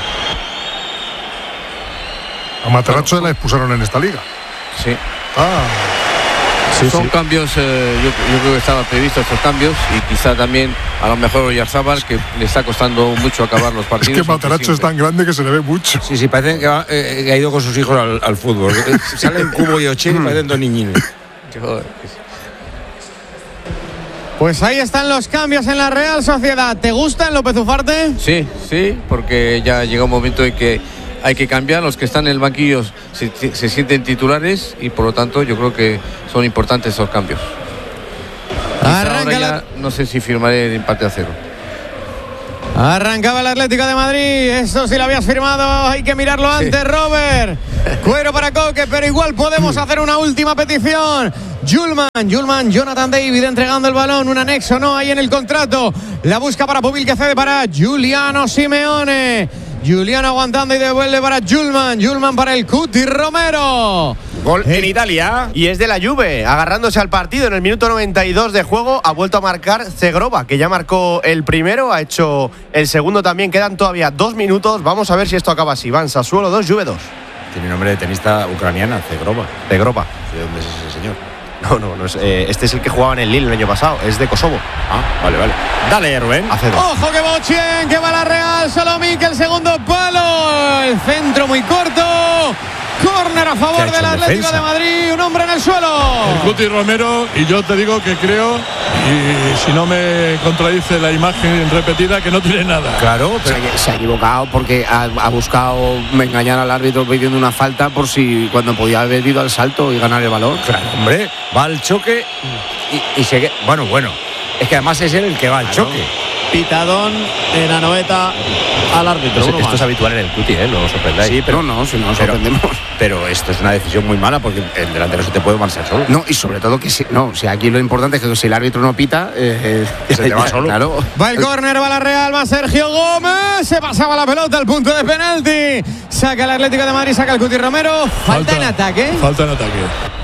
A Matarazzo la expulsaron en esta liga. Sí. Ah. Sí, son sí. cambios, eh, yo, yo creo que estaban previstos estos cambios y quizá también a lo mejor Oyarzabal, que le está costando mucho acabar los partidos. Es que Matarazzo es tan grande que se le ve mucho. Sí, sí, parece que ha, eh, que ha ido con sus hijos al, al fútbol. Salen Cubo y Ochien y parecen dos niñines. Pues ahí están los cambios en la Real Sociedad. ¿Te gustan, López Ufarte? Sí, sí, porque ya llega un momento en que hay que cambiar. Los que están en el banquillo se, se sienten titulares y por lo tanto yo creo que son importantes esos cambios. Ahora ya no sé si firmaré el empate a cero. Arrancaba el Atlético de Madrid. Esto sí lo habías firmado. Hay que mirarlo antes, sí. Robert. Cuero para Coque, pero igual podemos hacer una última petición. Julman, Julman, Jonathan David entregando el balón. Un anexo, no hay en el contrato. La busca para Pubil, que cede para Giuliano Simeone. Giuliano aguantando y devuelve para Julman. Julman para el Cuti Romero. Gol en Italia. Y es de la Juve, agarrándose al partido en el minuto noventa y dos de juego. Ha vuelto a marcar Zegrova, que ya marcó el primero, ha hecho el segundo también. Quedan todavía dos minutos. Vamos a ver si esto acaba así. Van Sassuolo dos, Juve dos. Tiene nombre de tenista ucraniana, Zegrova. Zegrova. ¿De dónde es ese señor? No, no, no es, eh, este es el que jugaba en el Lille el año pasado. Es de Kosovo. Ah, vale, vale. Dale, Rubén. Hace dos. Ojo que Bochien, que va la Real. Solomik, el segundo palo. El centro muy corto. Córner a favor del Atlético defensa? de Madrid. Un hombre en el suelo. El Cuti Romero, y yo te digo que creo, y si no me contradice la imagen repetida, que no tiene nada. Claro, pero se, se ha equivocado porque ha, ha buscado engañar al árbitro pidiendo una falta por si cuando podía haber ido al salto y ganar el balón. Claro, hombre, va al choque y, y se... Bueno, bueno, es que además es él el que va al claro. choque. Pitadón en Anoeta al árbitro. Esto, esto es habitual en el Cuti, ¿eh? No os sorprendáis. Sí, pero no, no, si no nos pero, sorprendemos. Pero esto es una decisión muy mala porque el delantero se te puede marchar solo. No, y sobre todo que si, no, si aquí lo importante es que si el árbitro no pita, eh, se te va solo. Claro. Va el córner, va la Real, va Sergio Gómez. Se pasaba la pelota al punto de penalti. Saca el Atlético de Madrid, saca el Cuti Romero. Falta, falta en ataque. Falta en ataque.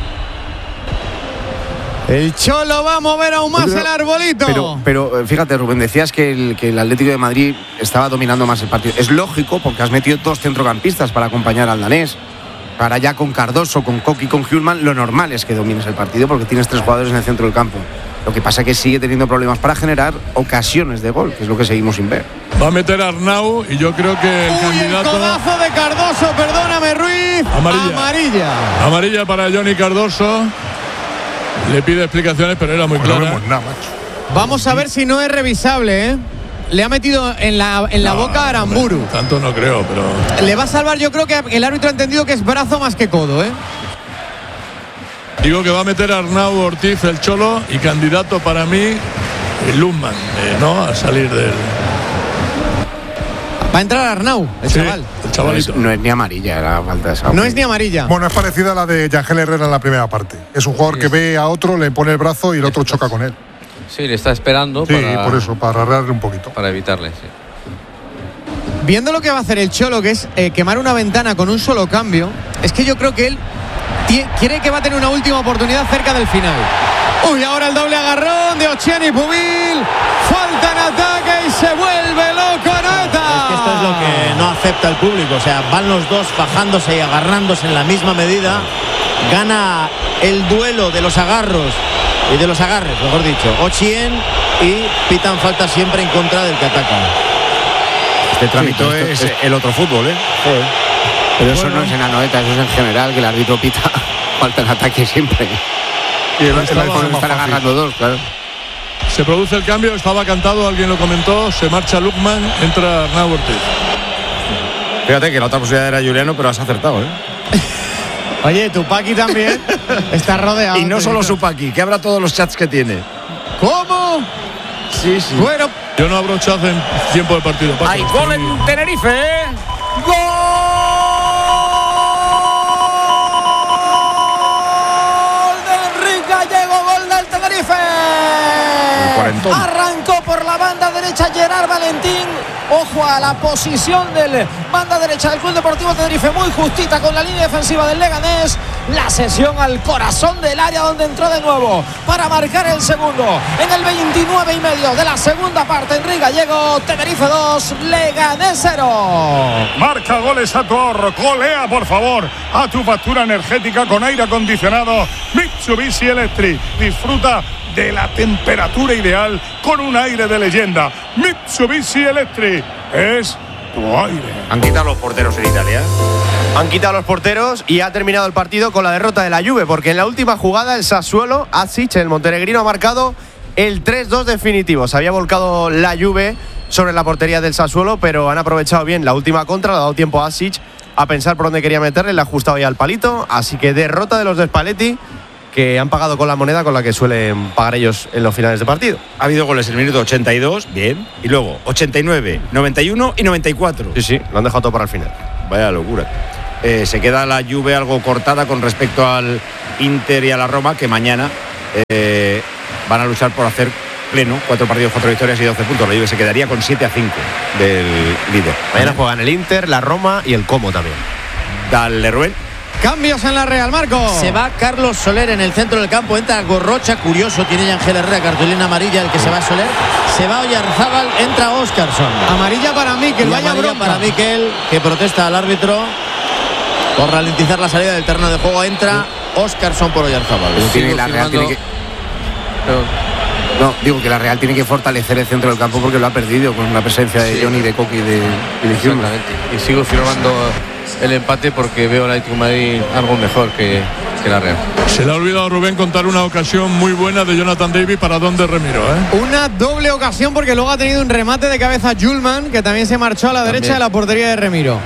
El Cholo va a mover aún más pero, el arbolito. Pero, pero fíjate, Rubén, decías que el, que el Atlético de Madrid estaba dominando más el partido. Es lógico porque has metido dos centrocampistas para acompañar al danés. Para ya con Cardoso, con Coqui, con Hjulman, lo normal es que domines el partido porque tienes tres jugadores en el centro del campo. Lo que pasa es que sigue teniendo problemas para generar ocasiones de gol, que es lo que seguimos sin ver. Va a meter a Arnau y yo creo que el Uy, candidato... el codazo de Cardoso, perdóname, Ruiz. Amarilla. Amarilla. Amarilla para Johnny Cardoso. Le pide explicaciones, pero era muy bueno, clara. No vemos nada, macho. Vamos a ver si no es revisable, ¿eh? Le ha metido en la, en la no, boca a Aramburu. Hombre, tanto no creo, pero... Le va a salvar, yo creo que el árbitro ha entendido que es brazo más que codo, ¿eh? Digo que va a meter a Arnau Ortiz, el Cholo, y candidato para mí, el Lundman, eh, ¿no? A salir del... Va a entrar Arnau, el sí, chaval. El chavalito. No es, no es ni amarilla la falta de esa. No es ni amarilla. Bueno, es parecida a la de Yangel Herrera en la primera parte. Es un jugador sí, que ve a otro, le pone el brazo y el otro choca con él. Sí, le está esperando. Sí, para, por eso, para arreglarle un poquito. Para evitarle, sí. Viendo lo que va a hacer el Cholo, que es eh, quemar una ventana con un solo cambio, es que yo creo que él quiere que va a tener una última oportunidad cerca del final. Uy, ahora el doble agarrón de Ochian y Pubil. Falta en ataque y se vuelve loco Anoeta. Es que esto es lo que no acepta el público. O sea, van los dos fajándose y agarrándose en la misma medida. Gana el duelo de los agarros y de los agarres, mejor dicho, Ochien, y pitan falta siempre en contra del que ataca. Este trámite sí, es esto, el otro fútbol, ¿eh? Sí. Pero eso bueno, no es en Anoeta, eso es en general, que el árbitro pita falta en ataque siempre. Y el, el, están agarrando dos, claro. Se produce el cambio, estaba cantado, alguien lo comentó, se marcha Lukman, entra Arnau Ortiz. Fíjate que la otra posibilidad era Juliano, pero has acertado, ¿eh? Oye, Tupaki también está rodeado. Y no solo Tupaki, que abra todos los chats que tiene. ¿Cómo? Sí, sí. Bueno, yo no abro chat en tiempo de partido. Paso. Hay gol en Tenerife, ¿eh? ¡Gol! Arrancó por la banda derecha Gerard Valentín. Ojo a la posición del banda derecha del Club Deportivo Tenerife, muy justita con la línea defensiva del Leganés. La sesión al corazón del área donde entró de nuevo para marcar el segundo. En el veintinueve y medio de la segunda parte, Enrique Gallego, Tenerife dos, Leganés cero. Marca goles a tu ahorro, golea por favor a tu factura energética con aire acondicionado Mitsubishi Electric. Disfruta de la temperatura ideal con un aire de leyenda. Mitsubishi Electric es tu aire. Han quitado los porteros en Italia. Han quitado los porteros y ha terminado el partido con la derrota de la Juve, porque en la última jugada el Sassuolo, Azic, el montenegrino, ha marcado el tres dos definitivo. Se había volcado la Juve sobre la portería del Sassuolo, pero han aprovechado bien la última contra, le ha dado tiempo a Asic a pensar por dónde quería meterle, le ha ajustado ya al palito, así que derrota de los de Spalletti, que han pagado con la moneda con la que suelen pagar ellos en los finales de partido. Ha habido goles en el minuto ochenta y dos, bien, y luego ochenta y nueve, noventa y uno y noventa y cuatro. Sí, sí, lo han dejado todo para el final. Vaya locura. Eh, se queda la Juve algo cortada con respecto al Inter y a la Roma, que mañana eh, van a luchar por hacer pleno, cuatro partidos, cuatro victorias y doce puntos. La Juve se quedaría con siete a cinco del líder. Mañana juegan el Inter, la Roma y el Como también. Dale, Rubén. Cambios en la Real, Marco. Se va Carlos Soler en el centro del campo, entra Gorrocha, curioso, tiene ya Ángel Herrera, cartulina amarilla, el que se va Soler. Se va Oyarzábal, entra Óscarson. Amarilla para Mikel, vaya amarilla bronca. para Mikel, que protesta al árbitro por ralentizar la salida del terreno de juego. Entra Óscarson por Oyarzábal. Pero tiene, la Real tiene que... No, digo que la Real tiene que fortalecer el centro del campo porque lo ha perdido con una presencia de sí. Johnny, de Coqui y de, y de Exactamente. Y sigo firmando el empate porque veo al Atlético de Madrid algo mejor que, que la Real. Se le ha olvidado a Rubén contar una ocasión muy buena de Jonathan David para Don de Remiro, ¿eh? Una doble ocasión porque luego ha tenido un remate de cabeza Julman, que también se marchó a la también. derecha de la portería de Remiro.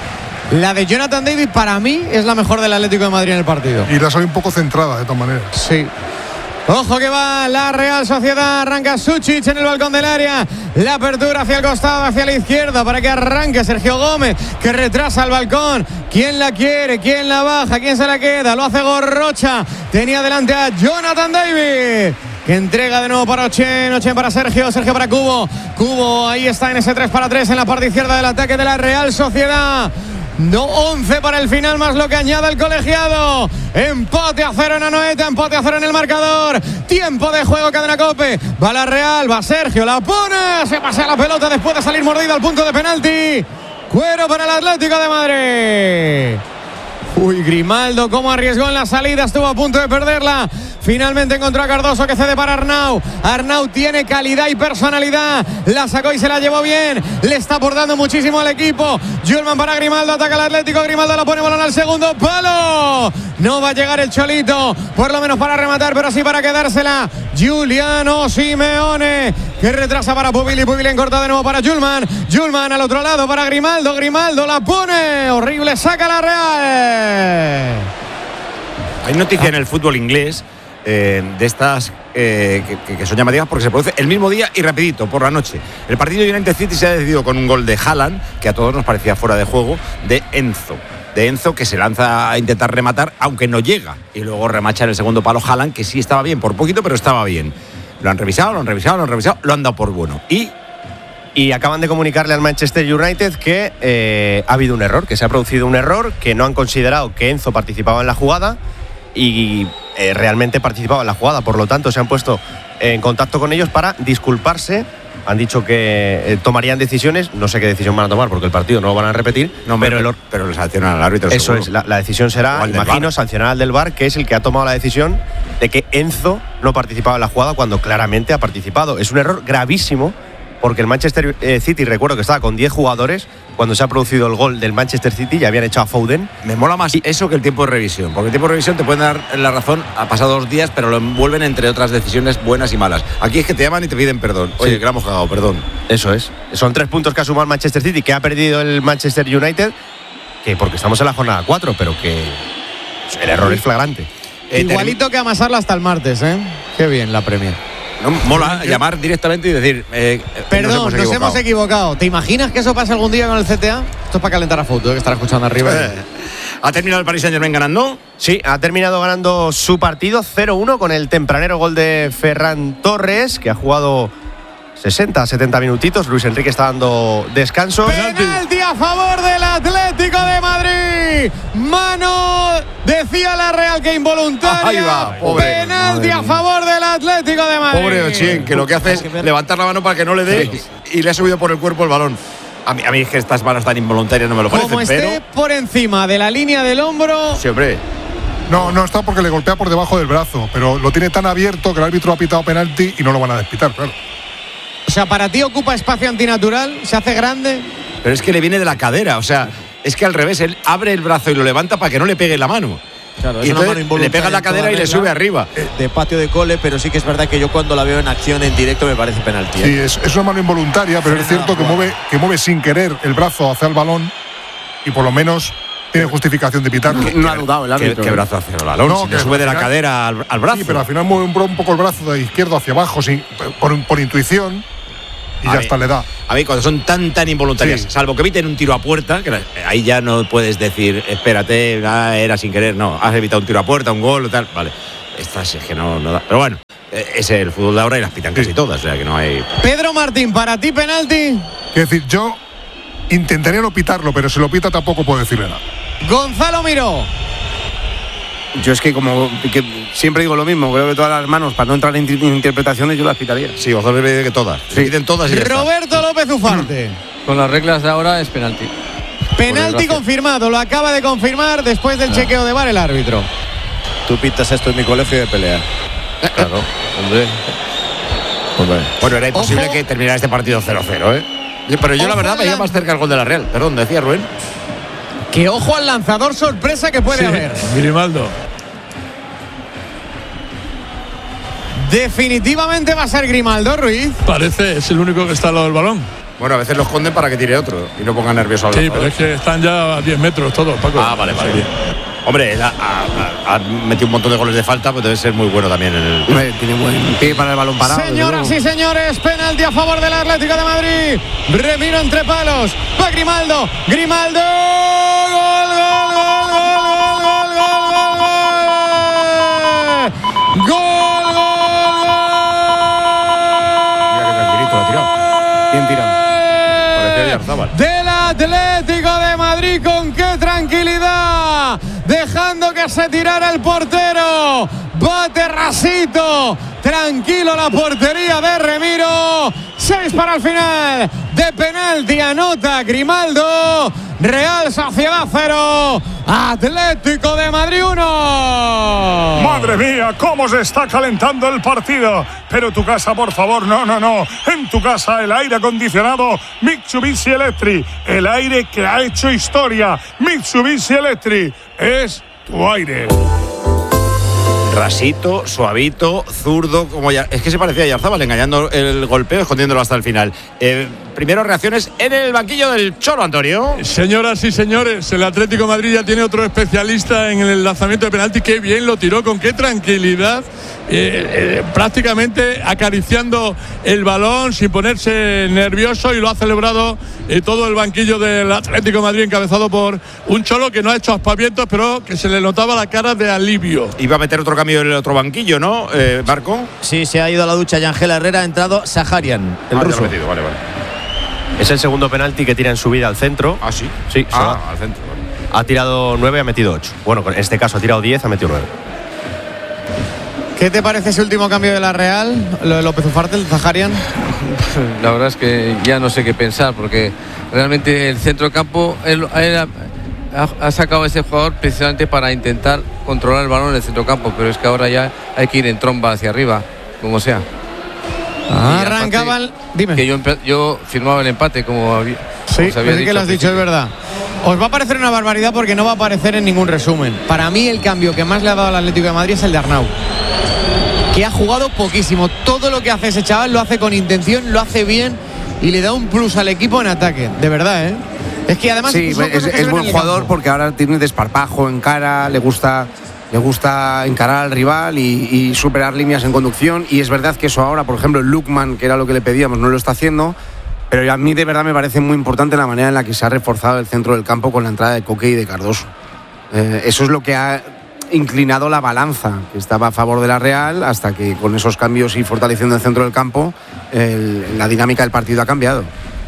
La de Jonathan David para mí es la mejor del Atlético de Madrid en el partido. Y la salió un poco centrada de todas maneras. Sí. Ojo que va la Real Sociedad, arranca Suchic en el balcón del área, la apertura hacia el costado, hacia la izquierda para que arranque Sergio Gómez, que retrasa el balcón. ¿Quién la quiere? ¿Quién la baja? ¿Quién se la queda? Lo hace Gorrocha, tenía delante a Jonathan David, que entrega de nuevo para Ochen, Ochen para Sergio, Sergio para Cubo, Cubo ahí está en ese tres para tres en la parte izquierda del ataque de la Real Sociedad. No, once para el final más lo que añade el colegiado. Empate a cero en Anoeta, empate a cero en el marcador. Tiempo de juego, cadena Cope. Va la Real, va Sergio, la pone, se pasea la pelota después de salir mordida al punto de penalti. Cuero para el Atlético de Madrid. Uy, Grimaldo cómo arriesgó en la salida, estuvo a punto de perderla. Finalmente encontró a Cardoso, que cede para Arnau. Arnau tiene calidad y personalidad, la sacó y se la llevó bien. Le está aportando muchísimo al equipo. Julman para Grimaldo, ataca al Atlético. Grimaldo la pone balón al segundo palo. No va a llegar el Cholito, por lo menos para rematar, pero sí para quedársela. Giuliano Simeone, que retrasa para Pubili. Pubili en corta de nuevo para Julman. Julman al otro lado para Grimaldo. Grimaldo la pone, horrible, saca la Real. Hay noticia en el fútbol inglés eh, de estas eh, que, que son llamativas porque se produce el mismo día y rapidito, por la noche. El partido de United City se ha decidido con un gol de Haaland, que a todos nos parecía fuera de juego, de Enzo. De Enzo, que se lanza a intentar rematar, aunque no llega. Y luego remacha en el segundo palo Haaland, que sí estaba bien, por poquito, pero estaba bien. Lo han revisado, lo han revisado, lo han revisado, lo han dado por bueno. Y... Y acaban de comunicarle al Manchester United que eh, ha habido un error, que se ha producido un error, que no han considerado que Enzo participaba en la jugada y eh, realmente participaba en la jugada. Por lo tanto, se han puesto en contacto con ellos para disculparse. Han dicho que eh, tomarían decisiones. No sé qué decisión van a tomar porque el partido no lo van a repetir. No, pero, pero, pero le sancionan al árbitro. Eso seguro. es, la, la decisión será, imagino, sancionar al del V A R, que es el que ha tomado la decisión de que Enzo no participaba en la jugada cuando claramente ha participado. Es un error gravísimo. Porque el Manchester City, recuerdo que estaba con diez jugadores cuando se ha producido el gol del Manchester City, ya habían echado a Foden. Me mola más eso que el tiempo de revisión, porque el tiempo de revisión te pueden dar la razón a pasados dos días, pero lo envuelven entre otras decisiones buenas y malas. Aquí es que te llaman y te piden perdón. Oye, sí. que la hemos cagado, perdón. Eso es. Son tres puntos que ha sumado el Manchester City, que ha perdido el Manchester United, que porque estamos en la jornada cuatro, pero que el error es flagrante. Eh, Igualito que amasarla hasta el martes, ¿eh? Qué bien la Premier. No, mola llamar directamente y decir eh, perdón, nos, hemos, nos hemos equivocado. ¿Te imaginas que eso pasa algún día con el C T A? Esto es para calentar a fútbol, que estará escuchando arriba. Eh. ¿Ha terminado el Paris Saint-Germain ganando? Sí, ha terminado ganando su partido cero uno con el tempranero gol de Ferran Torres, que ha jugado sesenta, setenta minutitos. Luis Enrique está dando descanso. Penalti a favor del Atlético de Madrid. Mano, decía la Real que involuntaria. Ahí va, pobre. Penalti a favor del Atlético de Madrid. Pobre Ochien, que lo que hace es levantar la mano para que no le dé y le ha subido por el cuerpo el balón. A mí, a mí es que estas manos tan involuntarias no me lo parecen. Como esté pero... por encima de la línea del hombro. Sí, hombre. No, no está porque le golpea por debajo del brazo, pero lo tiene tan abierto que el árbitro ha pitado penalti y no lo van a despitar, claro. O sea, para ti ocupa espacio antinatural, se hace grande. Pero es que le viene de la cadera, o sea, es que al revés, él abre el brazo y lo levanta para que no le pegue la mano. Claro, es y una mano entonces le involuntaria pega la en toda cadera y le regla, sube arriba. De patio de cole, pero sí que es verdad que yo cuando la veo en acción en directo me parece penalti. ¿eh? Sí, es, es una mano involuntaria, pero es cierto que mueve, que mueve sin querer el brazo hacia el balón y por lo menos tiene justificación de pitarlo. No ha dudado el árbitro. ¿Qué, qué brazo hacia el balón? No, si que le sube de la al final- cadera al, al brazo. Sí, pero al final mueve un, un poco el brazo de izquierdo hacia abajo sin, por, por intuición y A ya ver, está, le da. A ver, cuando son tan tan involuntarias, Sí. salvo que eviten un tiro a puerta, que ahí ya no puedes decir, espérate, ah, era sin querer, no, has evitado un tiro a puerta, un gol o tal, vale. Estas es que no, no da. Pero bueno, eh, es el fútbol de ahora y las pitan casi todas, o sea que no hay. Pedro Martín, para ti penalti. Es decir, yo intentaría no pitarlo, pero si lo pita tampoco puedo decirle nada. Gonzalo Miró. Yo es que como que siempre digo lo mismo, creo que todas las manos, para no entrar en inter- interpretaciones, yo las pitaría. Sí, Gonzalo me que todas. Se piden todas y ya está. Roberto López Ufarte. Con las reglas de ahora es penalti. Penalti desgracia. confirmado, lo acaba de confirmar después del chequeo de V A R el árbitro. Tú pintas esto en mi colegio de pelea. Claro, hombre. Bueno, era imposible que terminara este partido cero cero, ¿eh? Pero yo la Ojo verdad al veía lan- más cerca el gol de la Real. Perdón, decía Rubén. Que ojo al lanzador sorpresa que puede Sí, haber. Grimaldo. Definitivamente va a ser Grimaldo, Ruiz. Parece, es el único que está al lado del balón. Bueno, a veces lo esconden para que tire otro y no ponga nervioso al Sí, lanzador. pero es que están ya a diez metros todos, Paco. Ah, vale, vale. Sí. Hombre, él ha, ha- ha metido un montón de goles de falta, pues debe ser muy bueno también en el. Hombre, tiene buen pie para el balón parado. desde Señoras luego. y señores, penalti a favor del Atlético de Madrid. Remiro entre palos. Va Grimaldo. Grimaldo. Gol, gol, gol, gol, gol, gol, gol, gol. Gol, gol, Mira qué tranquilito lo ha tirado. Bien tirado. Parecía Yarzábal. del Atlético de Madrid. Con qué tranquilidad, dejando que se tirara el portero. Bate Rasito, tranquilo la portería de Remiro. Seis para el final, de penalti anota Grimaldo. Real Sociedad cero, Atlético de Madrid uno. Madre mía, cómo se está calentando el partido. Pero tu casa, por favor, no, no, no. En tu casa el aire acondicionado Mitsubishi Electric. El aire que ha hecho historia. Mitsubishi Electric es tu aire. Rasito, suavito, zurdo, como ya. Es que se parecía a Yarzábal, engañando el golpeo, escondiéndolo hasta el final. Eh, primero reacciones en el banquillo del Cholo, Antonio. Señoras y señores, el Atlético de Madrid ya tiene otro especialista en el lanzamiento de penalti. Qué bien lo tiró, con qué tranquilidad. Eh, eh, prácticamente acariciando el balón sin ponerse nervioso, y lo ha celebrado eh, todo el banquillo del Atlético de Madrid, encabezado por un Cholo que no ha hecho aspavientos, pero que se le notaba la cara de alivio. Iba a meter otro cambio en el otro banquillo, ¿no, eh, Marco? Sí, se ha ido a la ducha Yangel Herrera, ha entrado Saharian, el Ah, ya lo ruso. ha metido, vale, vale. Es el segundo penalti que tira en su vida al centro. Ah, sí. Sí, se Ah, va. al centro. Vale. Ha tirado nueve, ha metido ocho. Bueno, en este caso ha tirado diez, ha metido nueve. ¿Qué te parece ese último cambio de la Real? Lo de López Ufarte, el Zaharian. La verdad es que ya no sé qué pensar, porque realmente el centro de campo él, él ha, ha sacado a ese jugador precisamente para intentar controlar el balón en el centro campo, pero es que ahora ya hay que ir en tromba hacia arriba, como sea. Ah, Y arrancaban. Dime. Que yo, empe- yo firmaba el empate, como, había, Sí, como se había sí dicho que lo al has dicho, es principio. verdad. Os va a parecer una barbaridad porque no va a aparecer en ningún resumen. Para mí el cambio que más le ha dado al Atlético de Madrid es el de Arnau, que ha jugado poquísimo. Todo lo que hace ese chaval lo hace con intención, lo hace bien y le da un plus al equipo en ataque. De verdad, ¿eh? Es que además Sí, son es, cosas que se es ven buen en el jugador campo. porque ahora tiene desparpajo en cara, le gusta, le gusta encarar al rival y, y superar líneas en conducción. Y es verdad que eso ahora, por ejemplo, Lukman, que era lo que le pedíamos, no lo está haciendo. Pero a mí de verdad me parece muy importante la manera en la que se ha reforzado el centro del campo con la entrada de Coque y de Cardoso. Eh, eso es lo que ha inclinado la balanza, que estaba a favor de la Real, hasta que con esos cambios y fortaleciendo el centro del campo, el- la dinámica del partido ha cambiado.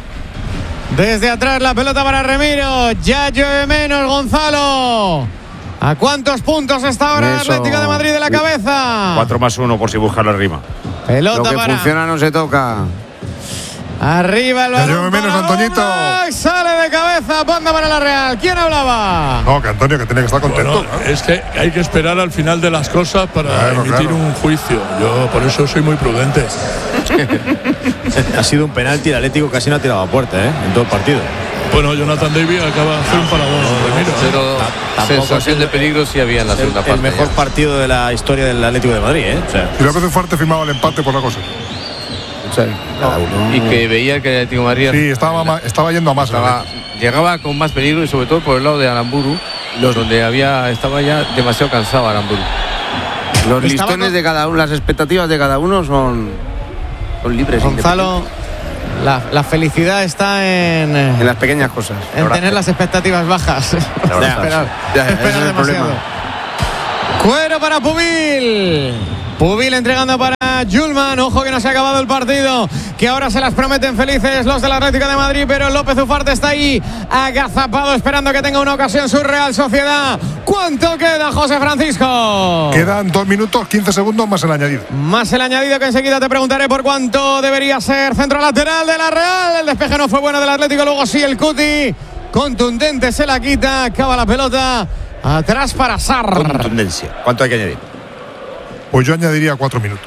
Desde atrás la pelota para Remiro. Ya llueve menos, Gonzalo. ¿A cuántos puntos está ahora el Eso. Atlético de Madrid de la cabeza? Cuatro más uno por si busca la rima. Pelota Lo que para. funciona no se toca. Arriba el Ya balón. llueve menos, para Antoñito. Oblak, sale de cabeza, banda para la Real. ¿Quién hablaba? No, que Antonio, que tiene que estar contento. Bueno, es que hay que esperar al final de las cosas para Claro, emitir claro. un juicio. Yo por eso soy muy prudente. Ha sido un penalti, el Atlético casi no ha tirado a puerta, ¿eh? En todo el partido. Bueno, Jonathan David acaba de hacer un paradón. Pero sensación de peligro sí había en la segunda el, parte. El mejor ya. partido de la historia del Atlético de Madrid, ¿eh? O sea, Y López Ufarte firmaba el empate por la cosa. Cada uno. Y que veía que el Atlético de Madrid Sí, estaba, ma- estaba yendo a más. estaba, llegaba con más peligro y sobre todo por el lado de Aramburu, los donde había estaba ya demasiado cansado Aramburu. Los Estaba listones con- de cada uno, las expectativas de cada uno son, son libres. Gonzalo, la, la felicidad está en, En las pequeñas cosas. en Ahora- tener las expectativas bajas. verdad. Esperar, Ya, ese esperar es el demasiado. problema. Cuero para Pubil. Pubil entregando para Julman. Ojo que no se ha acabado el partido. Que ahora se las prometen felices los del Atlético de Madrid. Pero López Ufarte está ahí agazapado esperando que tenga una ocasión su Real Sociedad. ¿Cuánto queda, José Francisco? Quedan dos minutos, quince segundos más el añadido. Más el añadido que enseguida te preguntaré por cuánto debería ser centro lateral de la Real. El despeje no fue bueno del Atlético. Luego sí el Cuti. Contundente se la quita. Acaba la pelota. Atrás para Sarr. Contundencia. ¿Cuánto hay que añadir? Pues yo añadiría cuatro minutos.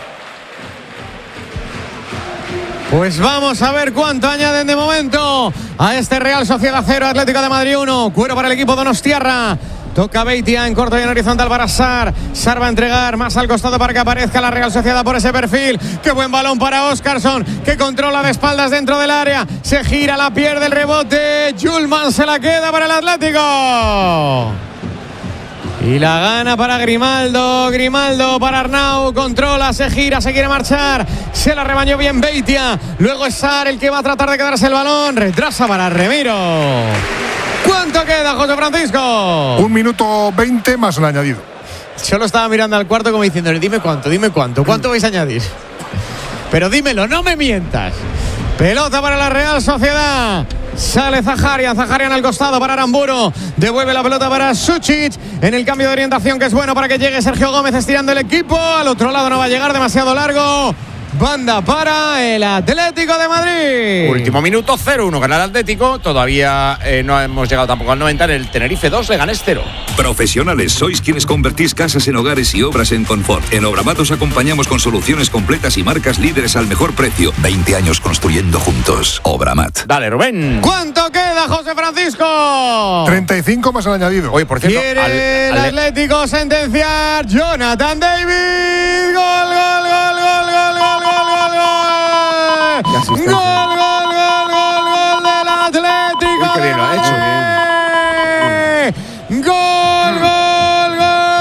Pues vamos a ver cuánto añaden de momento a este Real Sociedad cero, Atlético de Madrid uno. Cuero para el equipo donostiarra. Toca Beitia en corto y en horizontal para Sarr. Sarr va a entregar más al costado para que aparezca la Real Sociedad por ese perfil. Qué buen balón para Óscarson, que controla de espaldas dentro del área. Se gira, la pierde el rebote. Julman se la queda para el Atlético. Y la gana para Grimaldo, Grimaldo para Arnau, controla, se gira, se quiere marchar, se la rebañó bien Beitia, luego es Sarr el que va a tratar de quedarse el balón, retrasa para Remiro. ¿Cuánto queda, José Francisco? Un minuto veinte más el añadido. Yo lo estaba mirando al cuarto como diciéndole, dime cuánto, dime cuánto, ¿cuánto vais a añadir? Pero dímelo, no me mientas. Pelota para la Real Sociedad. Sale Zaharian, Zaharian al costado para Aramburu. Devuelve la pelota para Sučić. En el cambio de orientación que es bueno para que llegue Sergio Gómez estirando el equipo. Al otro lado no va a llegar, demasiado largo. Banda para el Atlético de Madrid. Último minuto, cero uno gana el Atlético. Todavía eh, no hemos llegado tampoco al noventa. En el Tenerife dos, Leganés cero. Profesionales, sois quienes convertís casas en hogares y obras en confort. En Obramat os acompañamos con soluciones completas y marcas líderes al mejor precio. veinte años construyendo juntos. Obramat. Dale, Rubén. ¿Cuánto queda, José Francisco? treinta y cinco más el añadido. Oye, por cierto, Quiere al- el al- Atlético sentenciar. Jonathan David. Gol, gol, gol, gol, gol, gol, gol, gol, gol. Gol, gol, gol, gol, gol del Atlético. Uy, qué bien lo ha hecho. de Madrid. Gol, gol,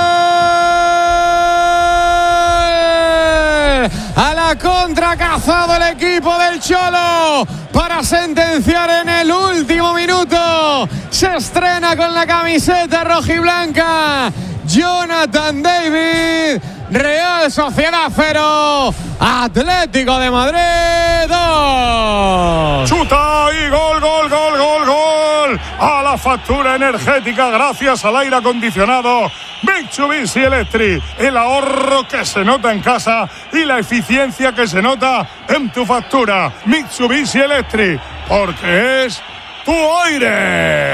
gol. A la contra cazado el equipo del Cholo para sentenciar en el último minuto. Se estrena con la camiseta rojiblanca Jonathan David. Real Sociedad cero, Atlético de Madrid dos. Chuta y gol, gol, gol, gol, gol. A la factura energética gracias al aire acondicionado Mitsubishi Electric. El ahorro que se nota en casa y la eficiencia que se nota en tu factura. Mitsubishi Electric, porque es tu aire.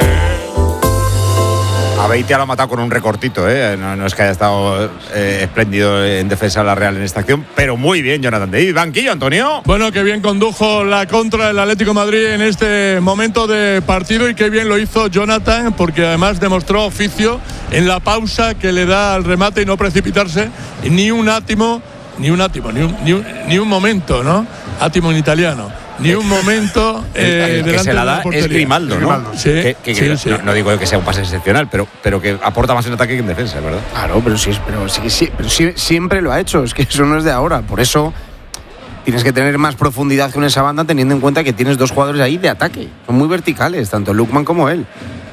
A Beitia lo ha matado con un recortito, ¿eh? No, no es que haya estado eh, espléndido en defensa de la Real en esta acción, pero muy bien, Jonathan David. Banquillo, Antonio. Bueno, que bien condujo la contra del Atlético de Madrid en este momento de partido y qué bien lo hizo Jonathan, porque además demostró oficio en la pausa que le da al remate y no precipitarse ni un átimo, ni un átimo, ni un, ni un, ni un momento, ¿no? Átimo en italiano. Ni un momento eh, el que se la da es Grimaldo, ¿no? Sí, que, que, sí, que, sí. No, no digo que sea un pase excepcional, pero, pero que aporta más en ataque que en defensa, ¿verdad? Claro, pero sí, pero sí, sí, pero sí, siempre lo ha hecho. Es que eso no es de ahora. Por eso tienes que tener más profundidad con esa banda, teniendo en cuenta que tienes dos jugadores ahí de ataque. Son muy verticales, tanto Lukman como él.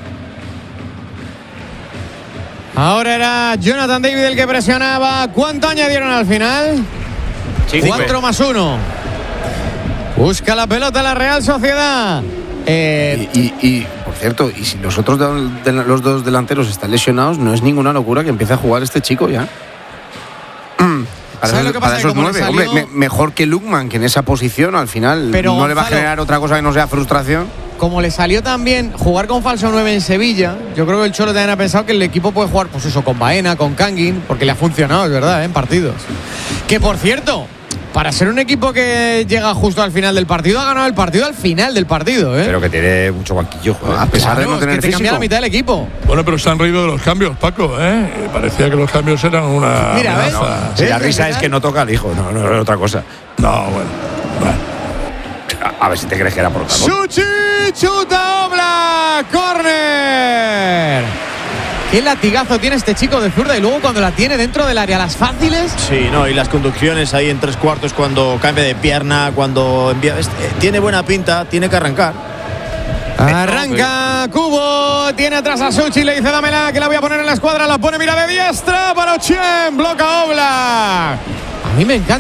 Ahora era Jonathan David el que presionaba. ¿Cuánto añadieron al final? Sí, Cuatro más uno. Busca la pelota la Real Sociedad. Eh, y, y, y, por cierto, y si los otros de, de, los dos delanteros están lesionados, no es ninguna locura que empiece a jugar este chico ya. Para, ¿Sabes esos, lo que pasa? para Que esos como le nueve, salió- hombre, me, mejor que Lukman, que en esa posición al final Pero, no le va a Gonzalo, generar otra cosa que no sea frustración. como le salió también jugar con falso nueve en Sevilla, yo creo que el Cholo también ha pensado que el equipo puede jugar, pues eso, con Baena, con Kangin, porque le ha funcionado, es verdad, ¿eh? En partidos. Que por cierto, para ser un equipo que llega justo al final del partido, ha ganado el partido al final del partido, ¿eh? Pero que tiene mucho banquillo, joder. A pesar Claro, de no tener es que te físico. cambia la mitad del equipo. Bueno, pero se han reído de los cambios, Paco, ¿eh? Parecía que los cambios eran una Mira, ¿ves? amenaza. Si la ¿Eh? risa es que no toca al hijo, no, no es otra cosa. No, bueno. bueno. A, a ver si te crees que era por otra cosa. Suchi, chuta Oblak, córner. Qué latigazo tiene este chico de zurda y luego cuando la tiene dentro del área, las fáciles. Sí, no, y las conducciones ahí en tres cuartos cuando cambia de pierna, cuando envía. eh, Tiene buena pinta, tiene que arrancar. Arranca Cubo, tiene atrás a Suchi, le dice dámela, que la voy a poner en la escuadra, la pone, mira de diestra para Ochien, bloca Oblak. A mí me encanta